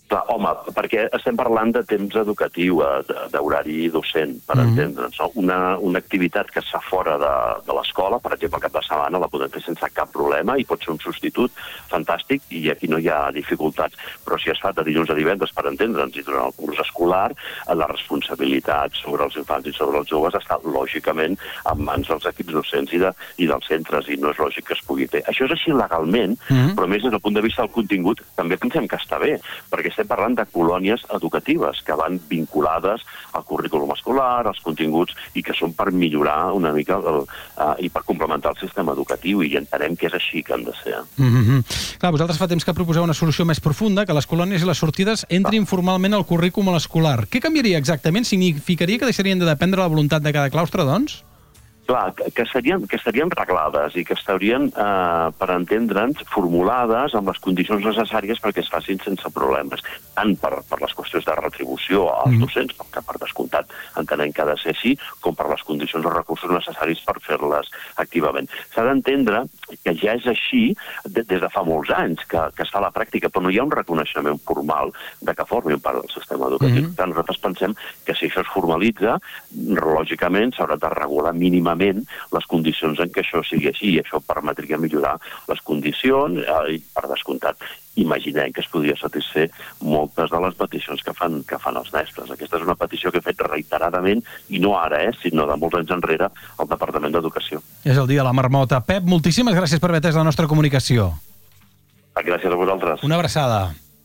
Clar, home, perquè estem parlant de temps educatiu, d'horari docent, per mm-hmm. entendre'ns. No? Una, una activitat que està fora de, de l'escola, per exemple, el cap de setmana, la podem fer sense cap problema i pot ser un substitut fantàstic i aquí no hi ha dificultats. Però si es fa de dilluns a divendres, per entendre'ns, i durant el curs escolar, la responsabilitat sobre els infants i sobre els joves està, lògicament, en mans dels equips docents i, de, i dels centres, i no és lògic que es pugui fer. Això és així legalment, mm-hmm. però més des del punt de vista del contingut, també pensem que està bé, perquè estem parlant de colònies educatives que van vinculades al currículum escolar, als continguts, i que són per millorar una mica el, uh, i per complementar el sistema educatiu, i entenem que és així que han de ser. Mm-hmm. Clar, vosaltres fa temps que proposeu una solució més profunda, que les colònies i les sortides entrin ah. formalment al currículum escolar. Què canviaria exactament? Significaria que deixarien de dependre la voluntat de cada claustre, doncs? Clar, que serien, que estarien reglades i que estarien, eh, per entendre'ns, formulades amb les condicions necessàries perquè es facin sense problemes, tant per, per les qüestions de retribució als mm. docents, que per descomptat entenem que ha de ser així, com per les condicions o recursos necessaris per fer-les activament. S'ha d'entendre que ja és així de, des de fa molts anys que, que es fa a la pràctica, però no hi ha un reconeixement formal de que formin part del sistema educatiu. Mm. Tant nosaltres pensem que si això es formalitza, lògicament s'haurà de regular mínimament les condicions en què això sigui així, i això permetria millorar les condicions, eh, i per descomptat imaginem que es podria satisfer moltes de les peticions que fan, que fan els mestres. Aquesta és una petició que he fet reiteradament, i no ara, eh, sinó de molts anys enrere, al Departament d'Educació. És el dia de la marmota. Pep, moltíssimes gràcies per haver atès la nostra comunicació. Gràcies a vosaltres. Una abraçada.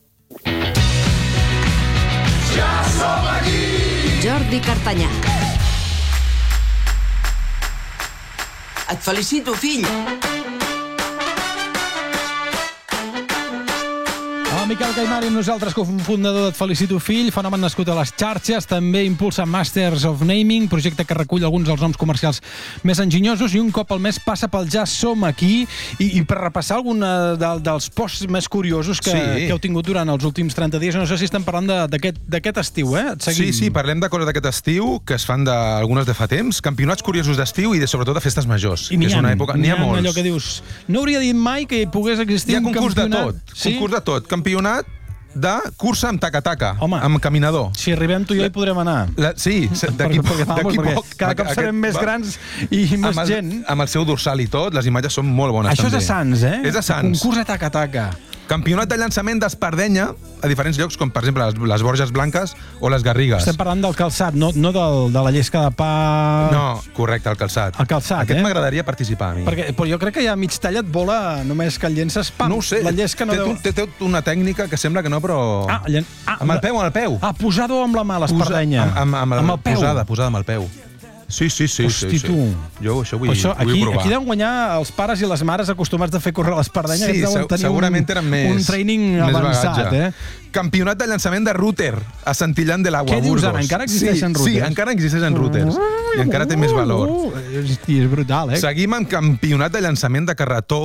Ja som aquí! Jordi Cartanyà. Et felicito, fill! El Miquel Caimari amb nosaltres, cofundador d'Et Felicito Fill, fenomen nascut a les xarxes, també impulsa Masters of Naming, projecte que recull alguns dels noms comercials més enginyosos, i un cop al mes passa pel Ja Som Aquí, i, i per repassar algun de, dels posts més curiosos que, sí. que heu tingut durant els últims trenta dies. No sé si estem parlant d'aquest estiu, eh? Sí, sí, parlem de coses d'aquest estiu, que es fan d'algunes de fa temps, campionats curiosos d'estiu i de, sobretot de festes majors. I n'hi ha, una època... n'hi ha, ha molts. Allò que dius, no hauria dit mai que hi pogués existir un campionat... Hi ha concurs de tot, sí? concurs de tot. Campionat de cursa amb taca-taca, amb caminador. Si arribem tu i jo hi podrem anar. La, sí, d'aquí poc. Cada cop serem més grans i més amb el, gent. Amb el seu dorsal i tot, les imatges són molt bones. Això també. És a Sants, eh? És a Sants. Concurs de taca-taca. Campionat de llançament d'espardenya a diferents llocs, com per exemple les, les Borges Blanques o les Garrigues. Estem parlant del calçat, no, no del, de la llesca de pa... No, correcte, el calçat. El calçat, Aquest eh? m'agradaria participar a mi. Perquè, però jo crec que ja mig tallat vola només que el llences, pam, no ho sé, la llesca no té, deu... Té, té una tècnica que sembla que no, però... Ah, llen... ah, amb el peu, amb el peu. Ah, posar-ho amb la mà, l'espardenya. Amb, amb, amb, amb el peu. Posada, posada amb el peu. Sí, sí, sí. Hosti, sí, sí. tu. Jo això vull, això, aquí, vull provar. Aquí deuen guanyar els pares i les mares acostumats de fer córrer l'espardenya. Sí, deuen tenir segurament un, tenen més, un training més avançat, bagatge. eh? Campionat de llançament de router a Santillan de l'Agua, Què dius Burgos. ara? Encara existeixen sí, routers? Sí, encara existeixen routers. I encara té més valor. I és brutal, eh? Seguim amb campionat de llançament de carretó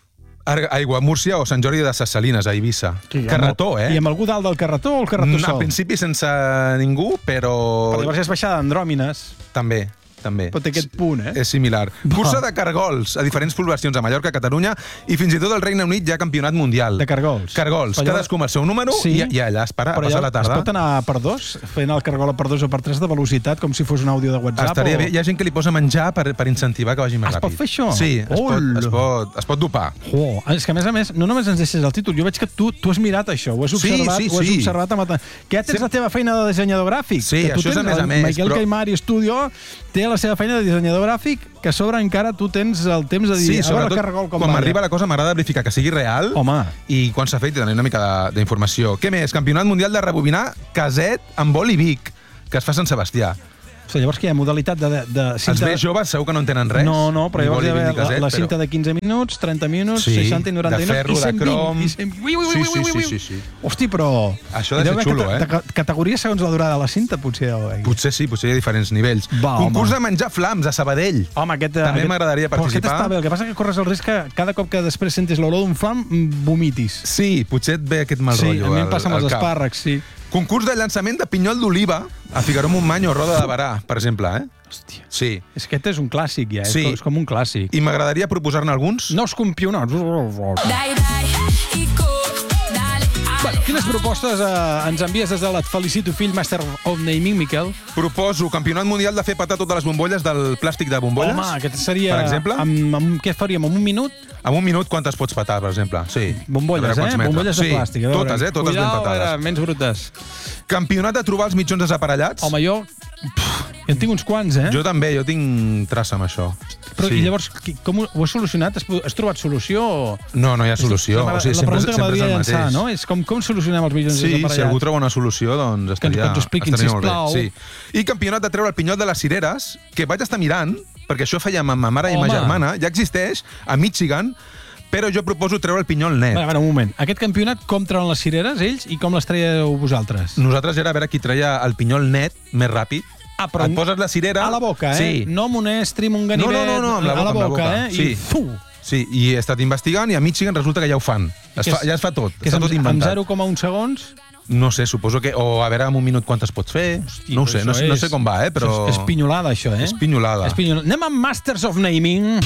Aigua Múrcia o Sant Jordi de Ses Salines, a Eivissa. Sí, carretó, eh? I amb algú dalt del carretó o el carretó sol? Al principi sense ningú, però... Però llavors és baixada d'Andròmines. També. també. Però té aquest punt, eh? És similar. Va. Cursa de cargols a diferents poblacions a Mallorca, Catalunya i fins i tot al Regne Unit hi ha campionat mundial. De cargols? Cargols. Però Cadascú amb el seu número sí. i, i allà es para Però a passar la tarda. es pot anar per dos? Fent el cargol per dos o per tres de velocitat, com si fos un àudio de WhatsApp? Estaria o... bé. Hi ha gent que li posa menjar per, per incentivar que vagi més es ràpid. Es pot fer això? Sí, es pot, es, pot, es pot dopar. Oh, és que a més a més, no només ens deixes el títol, jo veig que tu, tu has mirat això, ho has observat, sí, sí, ho has sí. observat amb... Que ja tens sí. la teva feina de dissenyador gràfic. Sí, que tu això és tens, a més a més. Miquel però... Caimari Studio té la seva feina de dissenyador gràfic, que a sobre encara tu tens el temps de dir... Sí, sobretot quan m'arriba la cosa m'agrada verificar que sigui real. Home. I quan s'ha fet tenir una mica d'informació. Què més? Campionat Mundial de rebobinar caset amb boli Vic, que es fa a Sant Sebastià. O sigui, llavors que hi ha modalitat de... de cinta... Els més joves segur que no entenen res. No, no, però llavors hi ha caset, la, la cinta però... de quinze minuts, trenta minuts, sí, seixanta i noranta de ferro, i cent vint. de crom... I cent... Ui, ui, ui, sí, ui, ui, sí, sí, sí. Hosti, però... Això ha de ser xulo, eh? Categoria segons la durada de la cinta, potser. Eh? Potser sí, potser hi ha diferents nivells. Va, concurs home. de menjar flams a Sabadell. Home, aquest... També aquest... m'agradaria participar. Però aquest està bé, el que passa que corres el risc que cada cop que després sentis l'olor d'un flam, vomitis. Sí, potser et ve aquest mal sí, rotllo. Sí, a mi em passa amb els espàrrecs, sí. Concurs de llançament de pinyol d'oliva a Figaró-Montmany o Roda de Barà, per exemple, eh? Hòstia. Sí. És que aquest és un clàssic, ja. Sí. És com un clàssic. I m'agradaria proposar-ne alguns. Nous campionats. Bueno, Quines propostes eh, ens envies des de l'Et Felicito Fill Master of Naming, Miquel? Proposo campionat mundial de fer petar totes les bombolles del plàstic de bombolles. Home, aquest seria... Per exemple? Amb, amb, què faríem, amb un minut? En un minut quantes pots petar, per exemple? Sí. Bombolles, eh? Metres. Bombolles de sí, plàstic. Totes, eh? Totes Cuidao, ben petades. Era, menys brutes. Campionat de trobar els mitjons desaparellats. Home, jo... Pff, jo en tinc uns quants, eh? Jo també, jo tinc traça amb això. Però sí. i llavors, com ho, ho has solucionat? Has, has trobat solució? O... No, no hi ha solució. La, o sigui, la sempre, pregunta que sempre és el llançar, mateix. no? És com, com solucionem els mitjons sí, desaparellats? Sí, si algú troba una solució, doncs estaria, que ens ho expliquin, estaria molt bé. sisplau. Sí. I campionat de treure el pinyol de les cireres, que vaig estar mirant, perquè això fèiem amb ma mare i Home. ma germana, ja existeix a Michigan, però jo proposo treure el pinyol net. A veure, un moment. Aquest campionat, com treuen les cireres, ells, i com les traieu vosaltres? Nosaltres era a veure qui treia el pinyol net més ràpid. Ah, però et poses la cirera... A la boca, eh? Sí. No amb un estri, amb un ganivet... No, no, no, no amb la boca, a la boca, amb la boca. eh? Sí. I fu! Sí, i he estat investigant i a Michigan resulta que ja ho fan. Es fa, ja es fa tot, que està és tot amb, inventat. amb zero coma un segons? No sé, suposo que... O a veure, en un minut quantes pots fer. Hosti, no ho sé, no, sé, no sé com va, eh? Però... És, és pinyolada, això, eh? És pinyolada. És pinyolada. Anem amb Masters of Naming.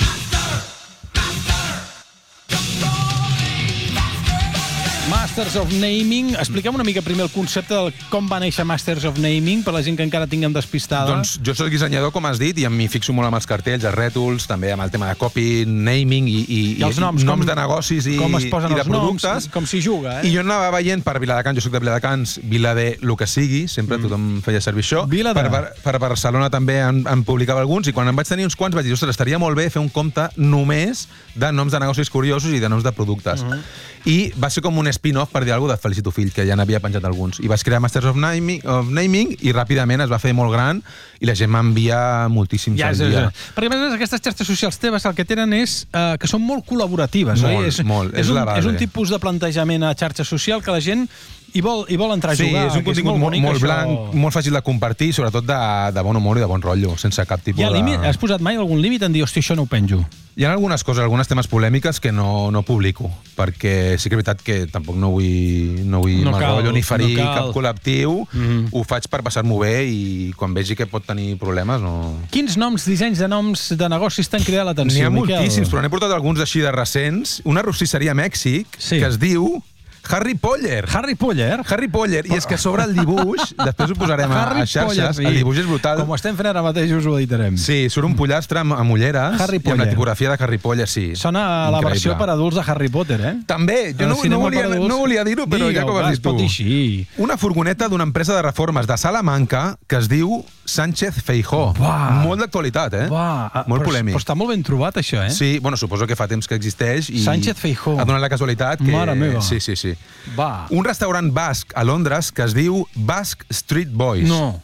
Masters of Naming. Expliquem una mica primer el concepte de com va néixer Masters of Naming, per la gent que encara tinguem despistada. Doncs jo soc dissenyador, com has dit, i em m'hi fixo molt amb els cartells, els rètols, també amb el tema de copy, naming i, i, I els noms, noms com, de negocis i, com es posen i de els productes. Noms, com s'hi juga, eh? I jo anava veient per Viladecans, jo soc de Viladecans, Vila de lo que sigui, sempre mm. tothom feia servir això. Vila de... Per, per, per Barcelona també en, en publicava alguns, i quan en vaig tenir uns quants vaig dir, ostres, estaria molt bé fer un compte només de noms de negocis curiosos i de noms de productes. Mm -hmm. I va ser com un spin-off, per dir alguna cosa, de Felicito Fill, que ja n'havia penjat alguns. I vaig crear Masters of Naming, of Naming i ràpidament es va fer molt gran i la gent m'envia moltíssims ja, al ja, dia. ja. Perquè a més aquestes xarxes socials teves el que tenen és uh, que són molt col·laboratives. Molt, oi? És, molt. És, és, un, la base. és un tipus de plantejament a xarxa social que la gent hi vol, hi vol entrar a sí, jugar. és un contingut és molt, bonic, molt això. blanc, molt fàcil de compartir, sobretot de, de bon humor i de bon rotllo, sense cap tipus ha límit, de... Has posat mai algun límit en dir, hosti, això no ho penjo? Hi ha algunes coses, algunes temes polèmiques que no, no publico, perquè sí que és veritat que tampoc no vull, no vull no mal cal, rotllo ni ferir no cap col·lectiu, mm. ho faig per passar-m'ho bé i quan vegi que pot tenir problemes no... Quins noms, dissenys de noms de negocis t'han cridat l'atenció, N'hi ha Miquel? moltíssims, però n'he portat alguns així de recents. Una rossisseria a Mèxic sí. que es diu Harry Poller. Harry Poller? Harry Poller. I és que sobre el dibuix, després ho posarem a, a xarxes, Poller, sí. El dibuix és brutal. Com ho estem fent ara mateix, us ho editarem. Sí, surt un pollastre amb, amb ulleres Harry i amb la tipografia de Harry Poller, sí. Sona a la versió per adults de Harry Potter, eh? També, jo no, no volia, no volia dir-ho, però Digue, ja que ho has dit tu. Així. Una furgoneta d'una empresa de reformes de Salamanca que es diu Sánchez Feijó. Uah. Molt d'actualitat, eh? Uah. Molt però, polèmic. Però està molt ben trobat, això, eh? Sí, bueno, suposo que fa temps que existeix i Sánchez Feijó. ha donat la casualitat que... Mare meva. Sí, sí, sí. Va. Un restaurant basc a Londres que es diu Basque Street Boys. No.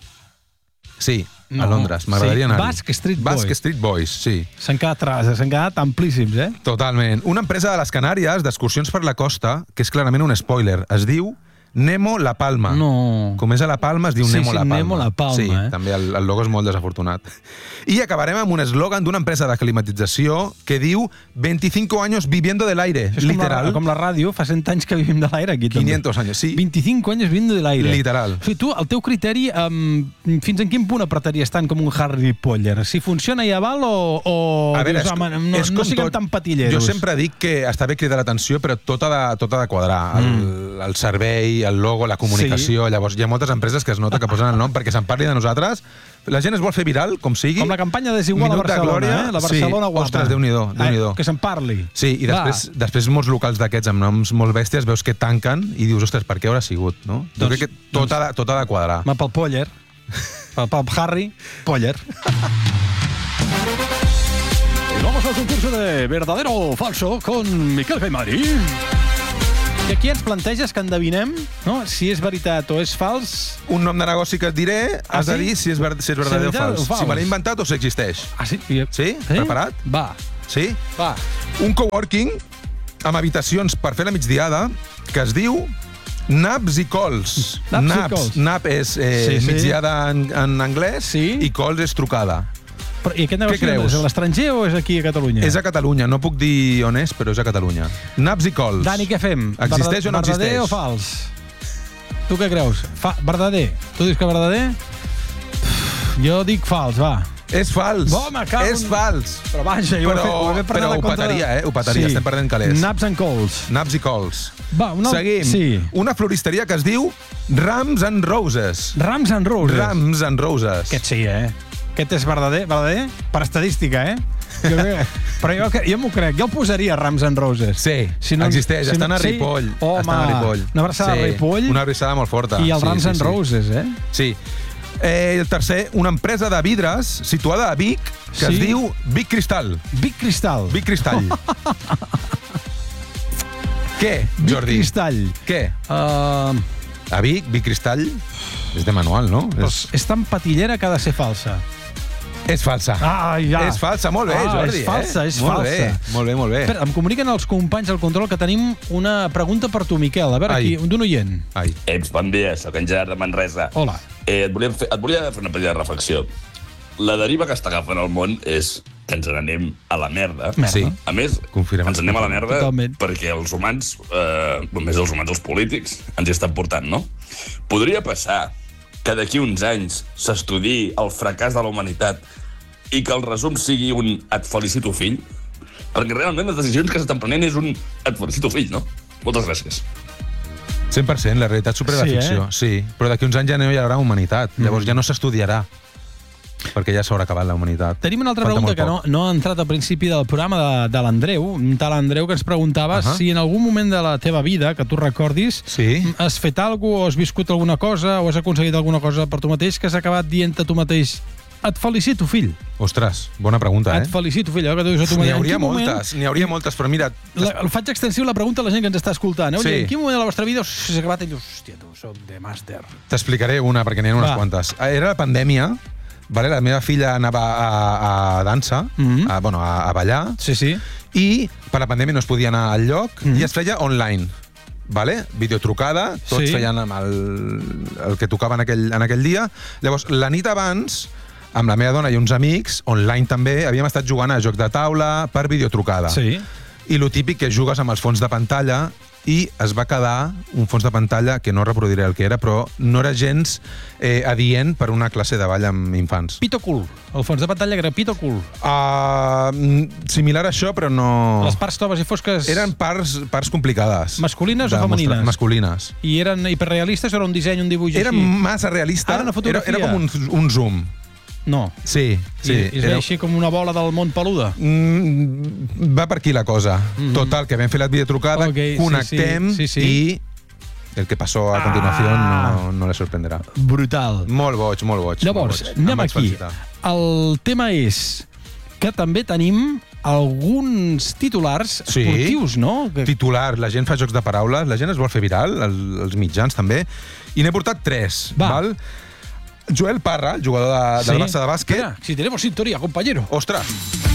Sí, no. a Londres. M'agradaria sí. anar-hi. Basque Street Boys. Basque Street Boys, sí. S'han quedat, s'han quedat amplíssims, eh? Totalment. Una empresa de les Canàries d'excursions per la costa, que és clarament un spoiler, es diu Nemo La Palma. No. Com és a La Palma, es diu sí, Nemo sí, La Palma. Nemo La Palma, sí, eh? també el, el logo és molt desafortunat. I acabarem amb un eslògan d'una empresa de climatització que diu veinticinco años viviendo del aire, és literal. Com la, com la ràdio, fa cent anys que vivim de l'aire aquí. quinientos anys, sí. veinticinco anys viviendo del aire. Literal. O sigui, tu, el teu criteri, um, fins en quin punt apretaries tant com un Harry Potter? Si funciona ja val o, o a veure, dius, és, home, no, és no siguem tot, tan patilleros? Jo sempre dic que està bé cridar l'atenció, però tot ha de, tot ha de quadrar. Mm. El, el servei, el logo, la comunicació. Sí. Llavors, hi ha moltes empreses que es nota que posen el nom perquè se'n parli de nosaltres. La gent es vol fer viral, com sigui. Com la campanya Desigual a Barcelona, glòria, eh? La Barcelona sí. guapa. Ostres, Déu-n'hi-do, Déu-n'hi-do. Eh, que se'n parli. Sí, i després, després molts locals d'aquests amb noms molt bèsties veus que tanquen i dius, ostres, per què haurà sigut, no? Doncs, jo crec que tot, doncs, ha, de, tot ha de quadrar. Ma pel Poller, pel, pel Harry Poller. Y vamos al concurso de verdadero o falso con Miquel Caimari. I aquí ens planteges que endevinem, no? Si és veritat o és fals. Un nom de negoci que et diré, ah, has sí? de dir si és, ver si és verdader si o, fals. o fals. Si me l'he inventat o si existeix. Ah, sí? Sí? sí? Preparat? Va. Sí? Va. Un coworking amb habitacions per fer la migdiada que es diu Naps i Cols. Naps, Naps. i Cols. Nap és eh, sí, sí. migdiada en, en anglès sí. i Cols és trucada. Però, I aquest negoci és a l'estranger o és aquí a Catalunya? És a Catalunya, no puc dir on és, però és a Catalunya. Naps i Cols. Dani, què fem? Existeix o no existeix? Verdader o fals? Tu què creus? Fa, verdader. Tu dius que verdader? Jo dic fals, va. És fals. Bo, me cago en- És fals. Però vaja, jo ho he però, fet- ho he fet per però anar ho contra- petaria, eh? Ho petaria, Sí. estem perdent calés. Naps and cols. Naps i cols. Va, una... Seguim. Sí. Una floristeria que es diu Rams and Roses. Rams and Roses. Rams and Roses. Aquest sí, eh? Aquest és verdader, verdader? Per estadística, eh? Jo crec... Però jo, jo m'ho crec, jo el posaria Rams and Roses. Sí, si existeix, si estan a sí? Ripoll. Home, estan a Ripoll. una abraçada a Ripoll. Una abraçada molt forta. I el Sí, Rams sí, and sí. Roses, eh? Sí. Eh, el tercer, una empresa de vidres situada a Vic que Sí? es diu Vic Cristal. Vic Cristal. Vic Cristall. Què, Jordi? Vic Cristall. Què? Uh, A Vic, Vic Cristall és de manual, no? doncs és tan patillera que ha de ser falsa. És falsa. Ah, ja. És falsa, molt bé, ah, Jordi. És falsa, eh? és molt falsa. Bé, molt bé, molt bé. Espera, em comuniquen els companys del control que tenim una pregunta per tu, Miquel. A veure, Ai. aquí, d'un oient. Ai. Eps, bon dia, sóc en Gerard de Manresa. Hola. Eh, et, volia fer, et volia fer una petita reflexió. La deriva que està agafant el món és que ens n'anem a la merda. Merda. Sí. A més, Confirmem. ens anem a la merda Totalment. perquè els humans, eh, només els humans, els polítics, ens hi estan portant, no? Podria passar que d'aquí uns anys s'estudiï el fracàs de la humanitat i que el resum sigui un et felicito fill? Perquè realment les decisions que s'estan prenent és un et felicito fill, no? Moltes gràcies. cent per cent, la realitat supera Sí, la ficció. eh? Sí, però d'aquí uns anys ja no hi haurà humanitat. Llavors ja no s'estudiarà, perquè ja s'haurà acabat la humanitat. Tenim una altra Falta pregunta molt que no, poc. no ha entrat al principi del programa de, de l'Andreu, un tal Andreu que ens preguntava Ahà. si en algun moment de la teva vida, que tu recordis, Sí. has fet alguna cosa, o has viscut alguna cosa, o has aconseguit alguna cosa per tu mateix, que has acabat dient a tu mateix et felicito, fill. Ostres, bona pregunta, eh? Et felicito, fill. Allò que tu dius a tu N'hi mateix. En hauria quin moment- moltes, n'hi hauria moltes, però mira... La, el faig extensiu la pregunta a la gent que ens està escoltant. Eh? Oye, Sí. en quin moment de la vostra vida us has acabat i dius, hòstia, tu, soc de màster. T'explicaré una, perquè n'hi ha unes Va. quantes. Era la pandèmia, vale? La meva filla anava a, a dansa, Mhm. a, bueno, a, a ballar, Sí, sí. i per la pandèmia no es podia anar al lloc, Mhm. i es feia online. Vale? Videotrucada, tots Sí. feien amb el, el que tocava en aquell, en aquell dia. Llavors, la nit abans, amb la meva dona i uns amics, online també, havíem estat jugant a joc de taula per videotrucada. Sí. I lo típic que jugues amb els fons de pantalla, i es va quedar un fons de pantalla que no reproduiré el que era, però no era gens eh, adient per una classe de ball amb infants. Pito cul. El fons de pantalla era pito cul. Uh, similar a això, però no... Les parts toves i fosques... Eren parts, parts complicades. Masculines de o femenines? mostrar- Masculines. I eren hiperrealistes o era un disseny, un dibuix Era així? massa realista. Ah, era una fotografia. Era, era com un, un zoom. No. Sí, sí. I, i es veia així com una bola del món peluda? Mm, va per aquí la cosa. Mm -hmm. Total, que vam fer la videotrucada, Okay, connectem sí, sí, sí, sí. i el que passó a continuació Ah. no, no le sorprenderà. Brutal. Molt boig, molt boig. Llavors, molt boig. anem Em vaig aquí. felicitar. El tema és que també tenim alguns titulars Sí. esportius, no? Que... Titular, la gent fa jocs de paraules, la gent es vol fer viral, el, els mitjans també, i n'he portat tres. Va. Val? Joel Parra, el jugador de, del Barça de bàsquet. Espera, si tenemos sintonía, compañero. Ostres!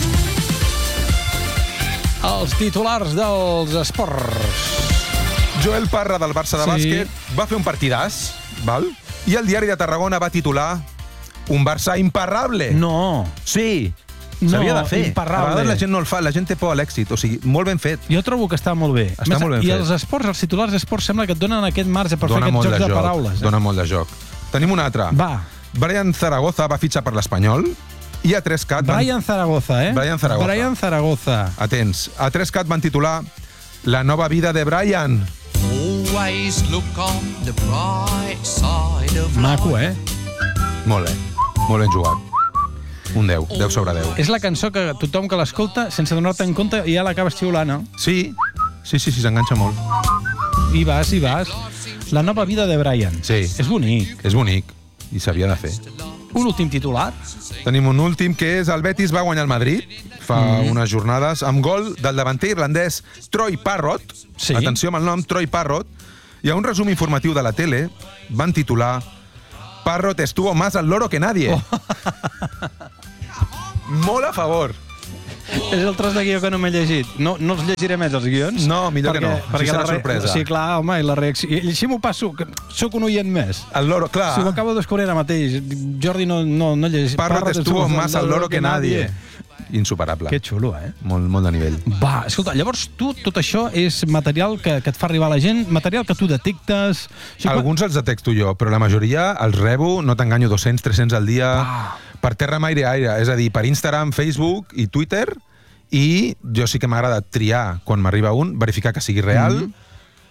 Els titulars dels esports. Joel Parra, del Barça de Sí. bàsquet, va fer un partidàs, val? I el diari de Tarragona va titular un Barça imparable. No. Sí. No, S'havia de fer. imparable. A vegades la gent no el fa, la gent té por a l'èxit. O sigui, molt ben fet. Jo trobo que està molt bé. Està Més, molt ben I fet. els esports, els titulars d'esports, sembla que et donen aquest marge per Dona fer molt aquests jocs de de, joc. paraules. Eh? Dona molt de joc. Tenim un altre. Va. Brian Zaragoza va fitxar per l'Espanyol i a tres cat van... Brian Zaragoza, eh? Brian Zaragoza. Brian Zaragoza. Atents. A tres cat van titular La nova vida de Brian. Always look on the bright side of Maco, eh? Molt bé. Molt ben jugat. Un deu. deu sobre deu. És la cançó que tothom que l'escolta, sense donar-te en compte, ja l'acabes xiulant, no? Sí, sí, sí, sí s'enganxa molt. I vas, i vas. La nova vida de Brian. Sí. És bonic. És bonic. I s'havia de fer. Un últim titular. Tenim un últim, que és el Betis va guanyar el Madrid fa mm. unes jornades amb gol del davanter irlandès Troy Parrott. Sí. Atenció amb el nom, Troy Parrott. I a un resum informatiu de la tele van titular Parrott estuvo más al loro que nadie. Oh. Molt a favor. És el tros de guió que no m'he llegit. No, no els llegiré més, els guions. No, millor perquè, que no. Perquè Així serà la re... sorpresa. Sí, clar, home, i la reacció... I així m'ho passo, que soc un oient més. El loro, clar. Si ho acabo de descobrir ara mateix. Jordi no, no, no llegeix. Parrott estuvo más al loro que nadie. Insuperable. Que xulo, eh? Molt, molt de nivell. Va, escolta, llavors tu, tot això és material que, que et fa arribar a la gent, material que tu detectes... Alguns els detecto jo, però la majoria els rebo, no t'enganyo, dos-cents, tres-cents al dia, Ah. Per terra, mar i aire, és a dir, per Instagram, Facebook i Twitter, i jo sí que m'agrada triar, quan m'arriba un, verificar que sigui real, mm-hmm.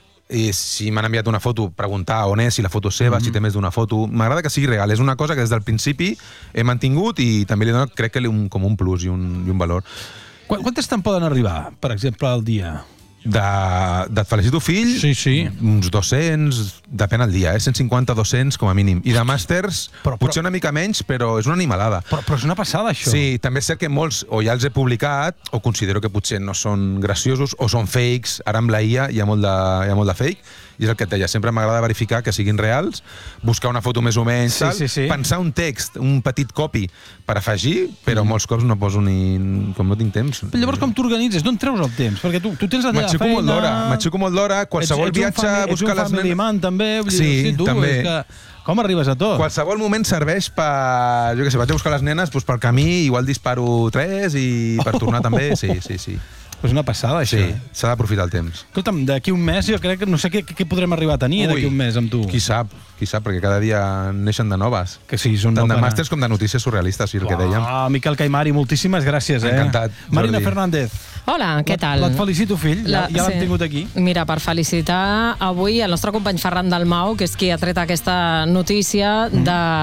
i si m'han enviat una foto, preguntar on és, si la foto és seva, mm-hmm. si té més d'una foto. M'agrada que sigui real. És una cosa que des del principi he mantingut i també li dono, crec que li un, com un plus i un, i un valor. Quantes te'n poden arribar, per exemple, al dia? De, de Et felicito fill, sí, sí. uns dos-cents, depèn el dia, eh? cent cinquanta a dos-cents com a mínim. I de màsters, però, però, potser una mica menys, però és una animalada. Però, però és una passada, això. Sí, també és cert que molts o ja els he publicat, o considero que potser no són graciosos, o són fakes. Ara amb la I A hi ha molt de, hi ha molt de fake, i és el que et deia, sempre m'agrada verificar que siguin reals, buscar una foto més o menys, sí, tal, sí, sí. pensar un text, un petit copy per afegir, però mm. molts cops no poso ni... com no tinc temps. Però llavors com t'organitzes? D'on treus el temps? Perquè tu, tu tens la teva feina... Molt d'hora, m'aixeco molt d'hora, qualsevol ets, ets viatge... Family, buscar ets un family nenes... man, també. Sí, dir, tu, també. És que... Com arribes a tot? Qualsevol moment serveix per... Jo què sé, vaig a buscar les nenes, doncs pel camí, igual disparo tres i per tornar també, sí, sí, sí. És una passada, això. Sí, s'ha d'aprofitar el temps. Escolta'm, d'aquí un mes jo crec que no sé què, què podrem arribar a tenir d'aquí un mes amb tu. Qui sap, qui sap, perquè cada dia neixen de noves. Que sí, és un Tant no de màsters com de notícies surrealistes, sí, el que dèiem. Ah, Miquel Caimari, moltíssimes gràcies, eh? Encantat. Marina Fernández. Hola, què tal? Et felicito, fill, La, ja, ja l'hem sí. tingut aquí. Mira, per felicitar avui el nostre company Ferran Dalmau, que és qui ha tret aquesta notícia mm.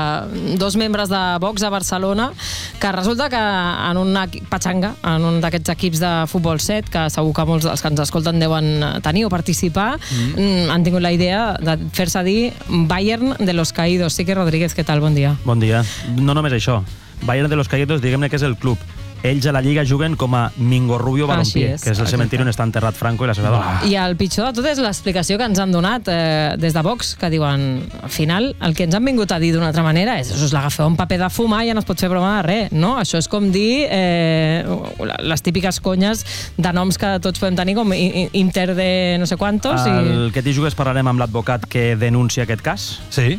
de dos membres de Vox a Barcelona, que resulta que en una patxanga, en un d'aquests equips de futbol set, que segur que molts dels que ens escolten deuen tenir o participar, mm. han tingut la idea de fer-se dir Bayern de los Caídos. Sique Rodríguez, què tal? Bon dia. Bon dia. No només això. Bayern de los Caídos, diguem-ne que és el club. Ells a la Lliga juguen com a Mingorrubio Balompié, és. que és el cementiri on està enterrat Franco i la seva dona. I el pitjor de tot és l'explicació que ens han donat eh, des de Vox, que diuen, al final, el que ens han vingut a dir d'una altra manera és us l'agafeu un paper de fumar i ja no es pot fer broma de res, no? Això és com dir eh, les típiques conyes de noms que tots podem tenir, com Inter de no sé quantos. El i... que t'hi jugues parlarem amb l'advocat que denuncia aquest cas. Sí.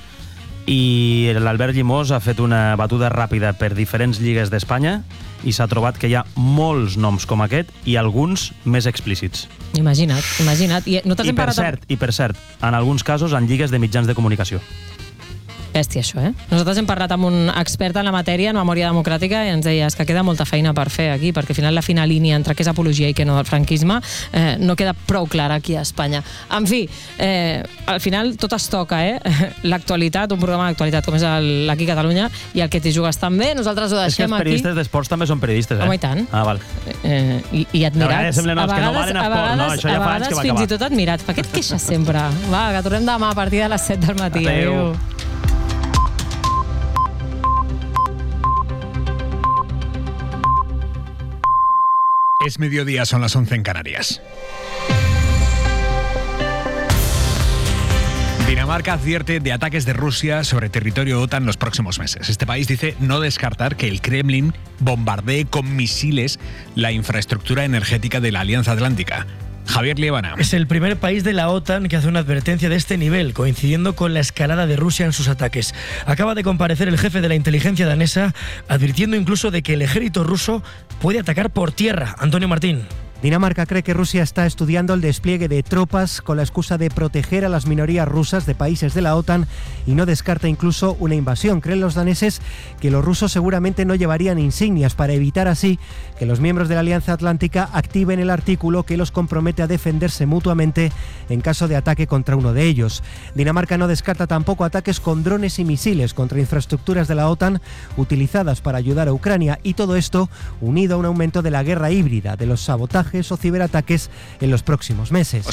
I l'Albert Llimós ha fet una batuda ràpida per diferents lligues d'Espanya i s'ha trobat que hi ha molts noms com aquest i alguns més explícits. Imagina't, imagina't. I, no I, per cert, I per cert, en alguns casos en lligues de mitjans de comunicació. Bèstia, això, eh? Nosaltres hem parlat amb un expert en la matèria, en memòria democràtica, i ens deia que queda molta feina per fer aquí, perquè al final la fina línia entre què és apologia i què no del franquisme eh, no queda prou clara aquí a Espanya. En fi, eh, al final tot es toca, eh? L'actualitat, un programa d'actualitat com és l'Aquí Catalunya, i el que t'hi jugues també, nosaltres ho deixem aquí. És que els periodistes aquí. d'esports també són periodistes, eh? Home, i tant. Ah, val. Eh, i, I admirats. A vegades, a vegades, no valen a, a vegades, no, això ja a fa anys vegades que va fins acabar. i tot admirats. Per què et queixes sempre? Va, que tornem demà a partir de les set del matí. Adéu. Adéu. Es mediodía, son las once en Canarias. Dinamarca advierte de ataques de Rusia sobre territorio OTAN los próximos meses. Este país dice no descartar que el Kremlin bombardee con misiles la infraestructura energética de la Alianza Atlántica. Javier Liébana. Es el primer país de la OTAN que hace una advertencia de este nivel, coincidiendo con la escalada de Rusia en sus ataques. Acaba de comparecer el jefe de la inteligencia danesa, advirtiendo incluso de que el ejército ruso puede atacar por tierra. Antonio Martín. Dinamarca cree que Rusia está estudiando el despliegue de tropas con la excusa de proteger a las minorías rusas de países de la OTAN y no descarta incluso una invasión. Creen los daneses que los rusos seguramente no llevarían insignias para evitar así que los miembros de la Alianza Atlántica activen el artículo que los compromete a defenderse mutuamente en caso de ataque contra uno de ellos. Dinamarca no descarta tampoco ataques con drones y misiles contra infraestructuras de la OTAN utilizadas para ayudar a Ucrania, y todo esto unido a un aumento de la guerra híbrida, de los sabotajes o ciberataques en los próximos meses.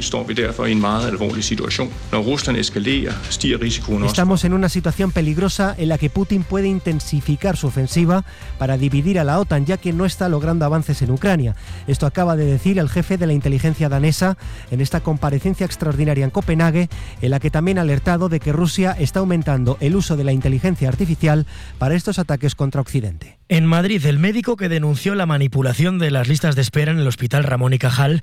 Estamos en una situación peligrosa en la que Putin puede intensificar su ofensiva para dividir a la OTAN, ya que no está logrando avances en Ucrania. Esto acaba de decir el jefe de la inteligencia danesa en esta comparecencia extraordinaria en Copenhague, en la que también ha alertado de que Rusia está aumentando el uso de la inteligencia artificial para estos ataques contra Occidente. En Madrid, el médico que denunció la manipulación de las listas de espera en el Hospital Ramón y Cajal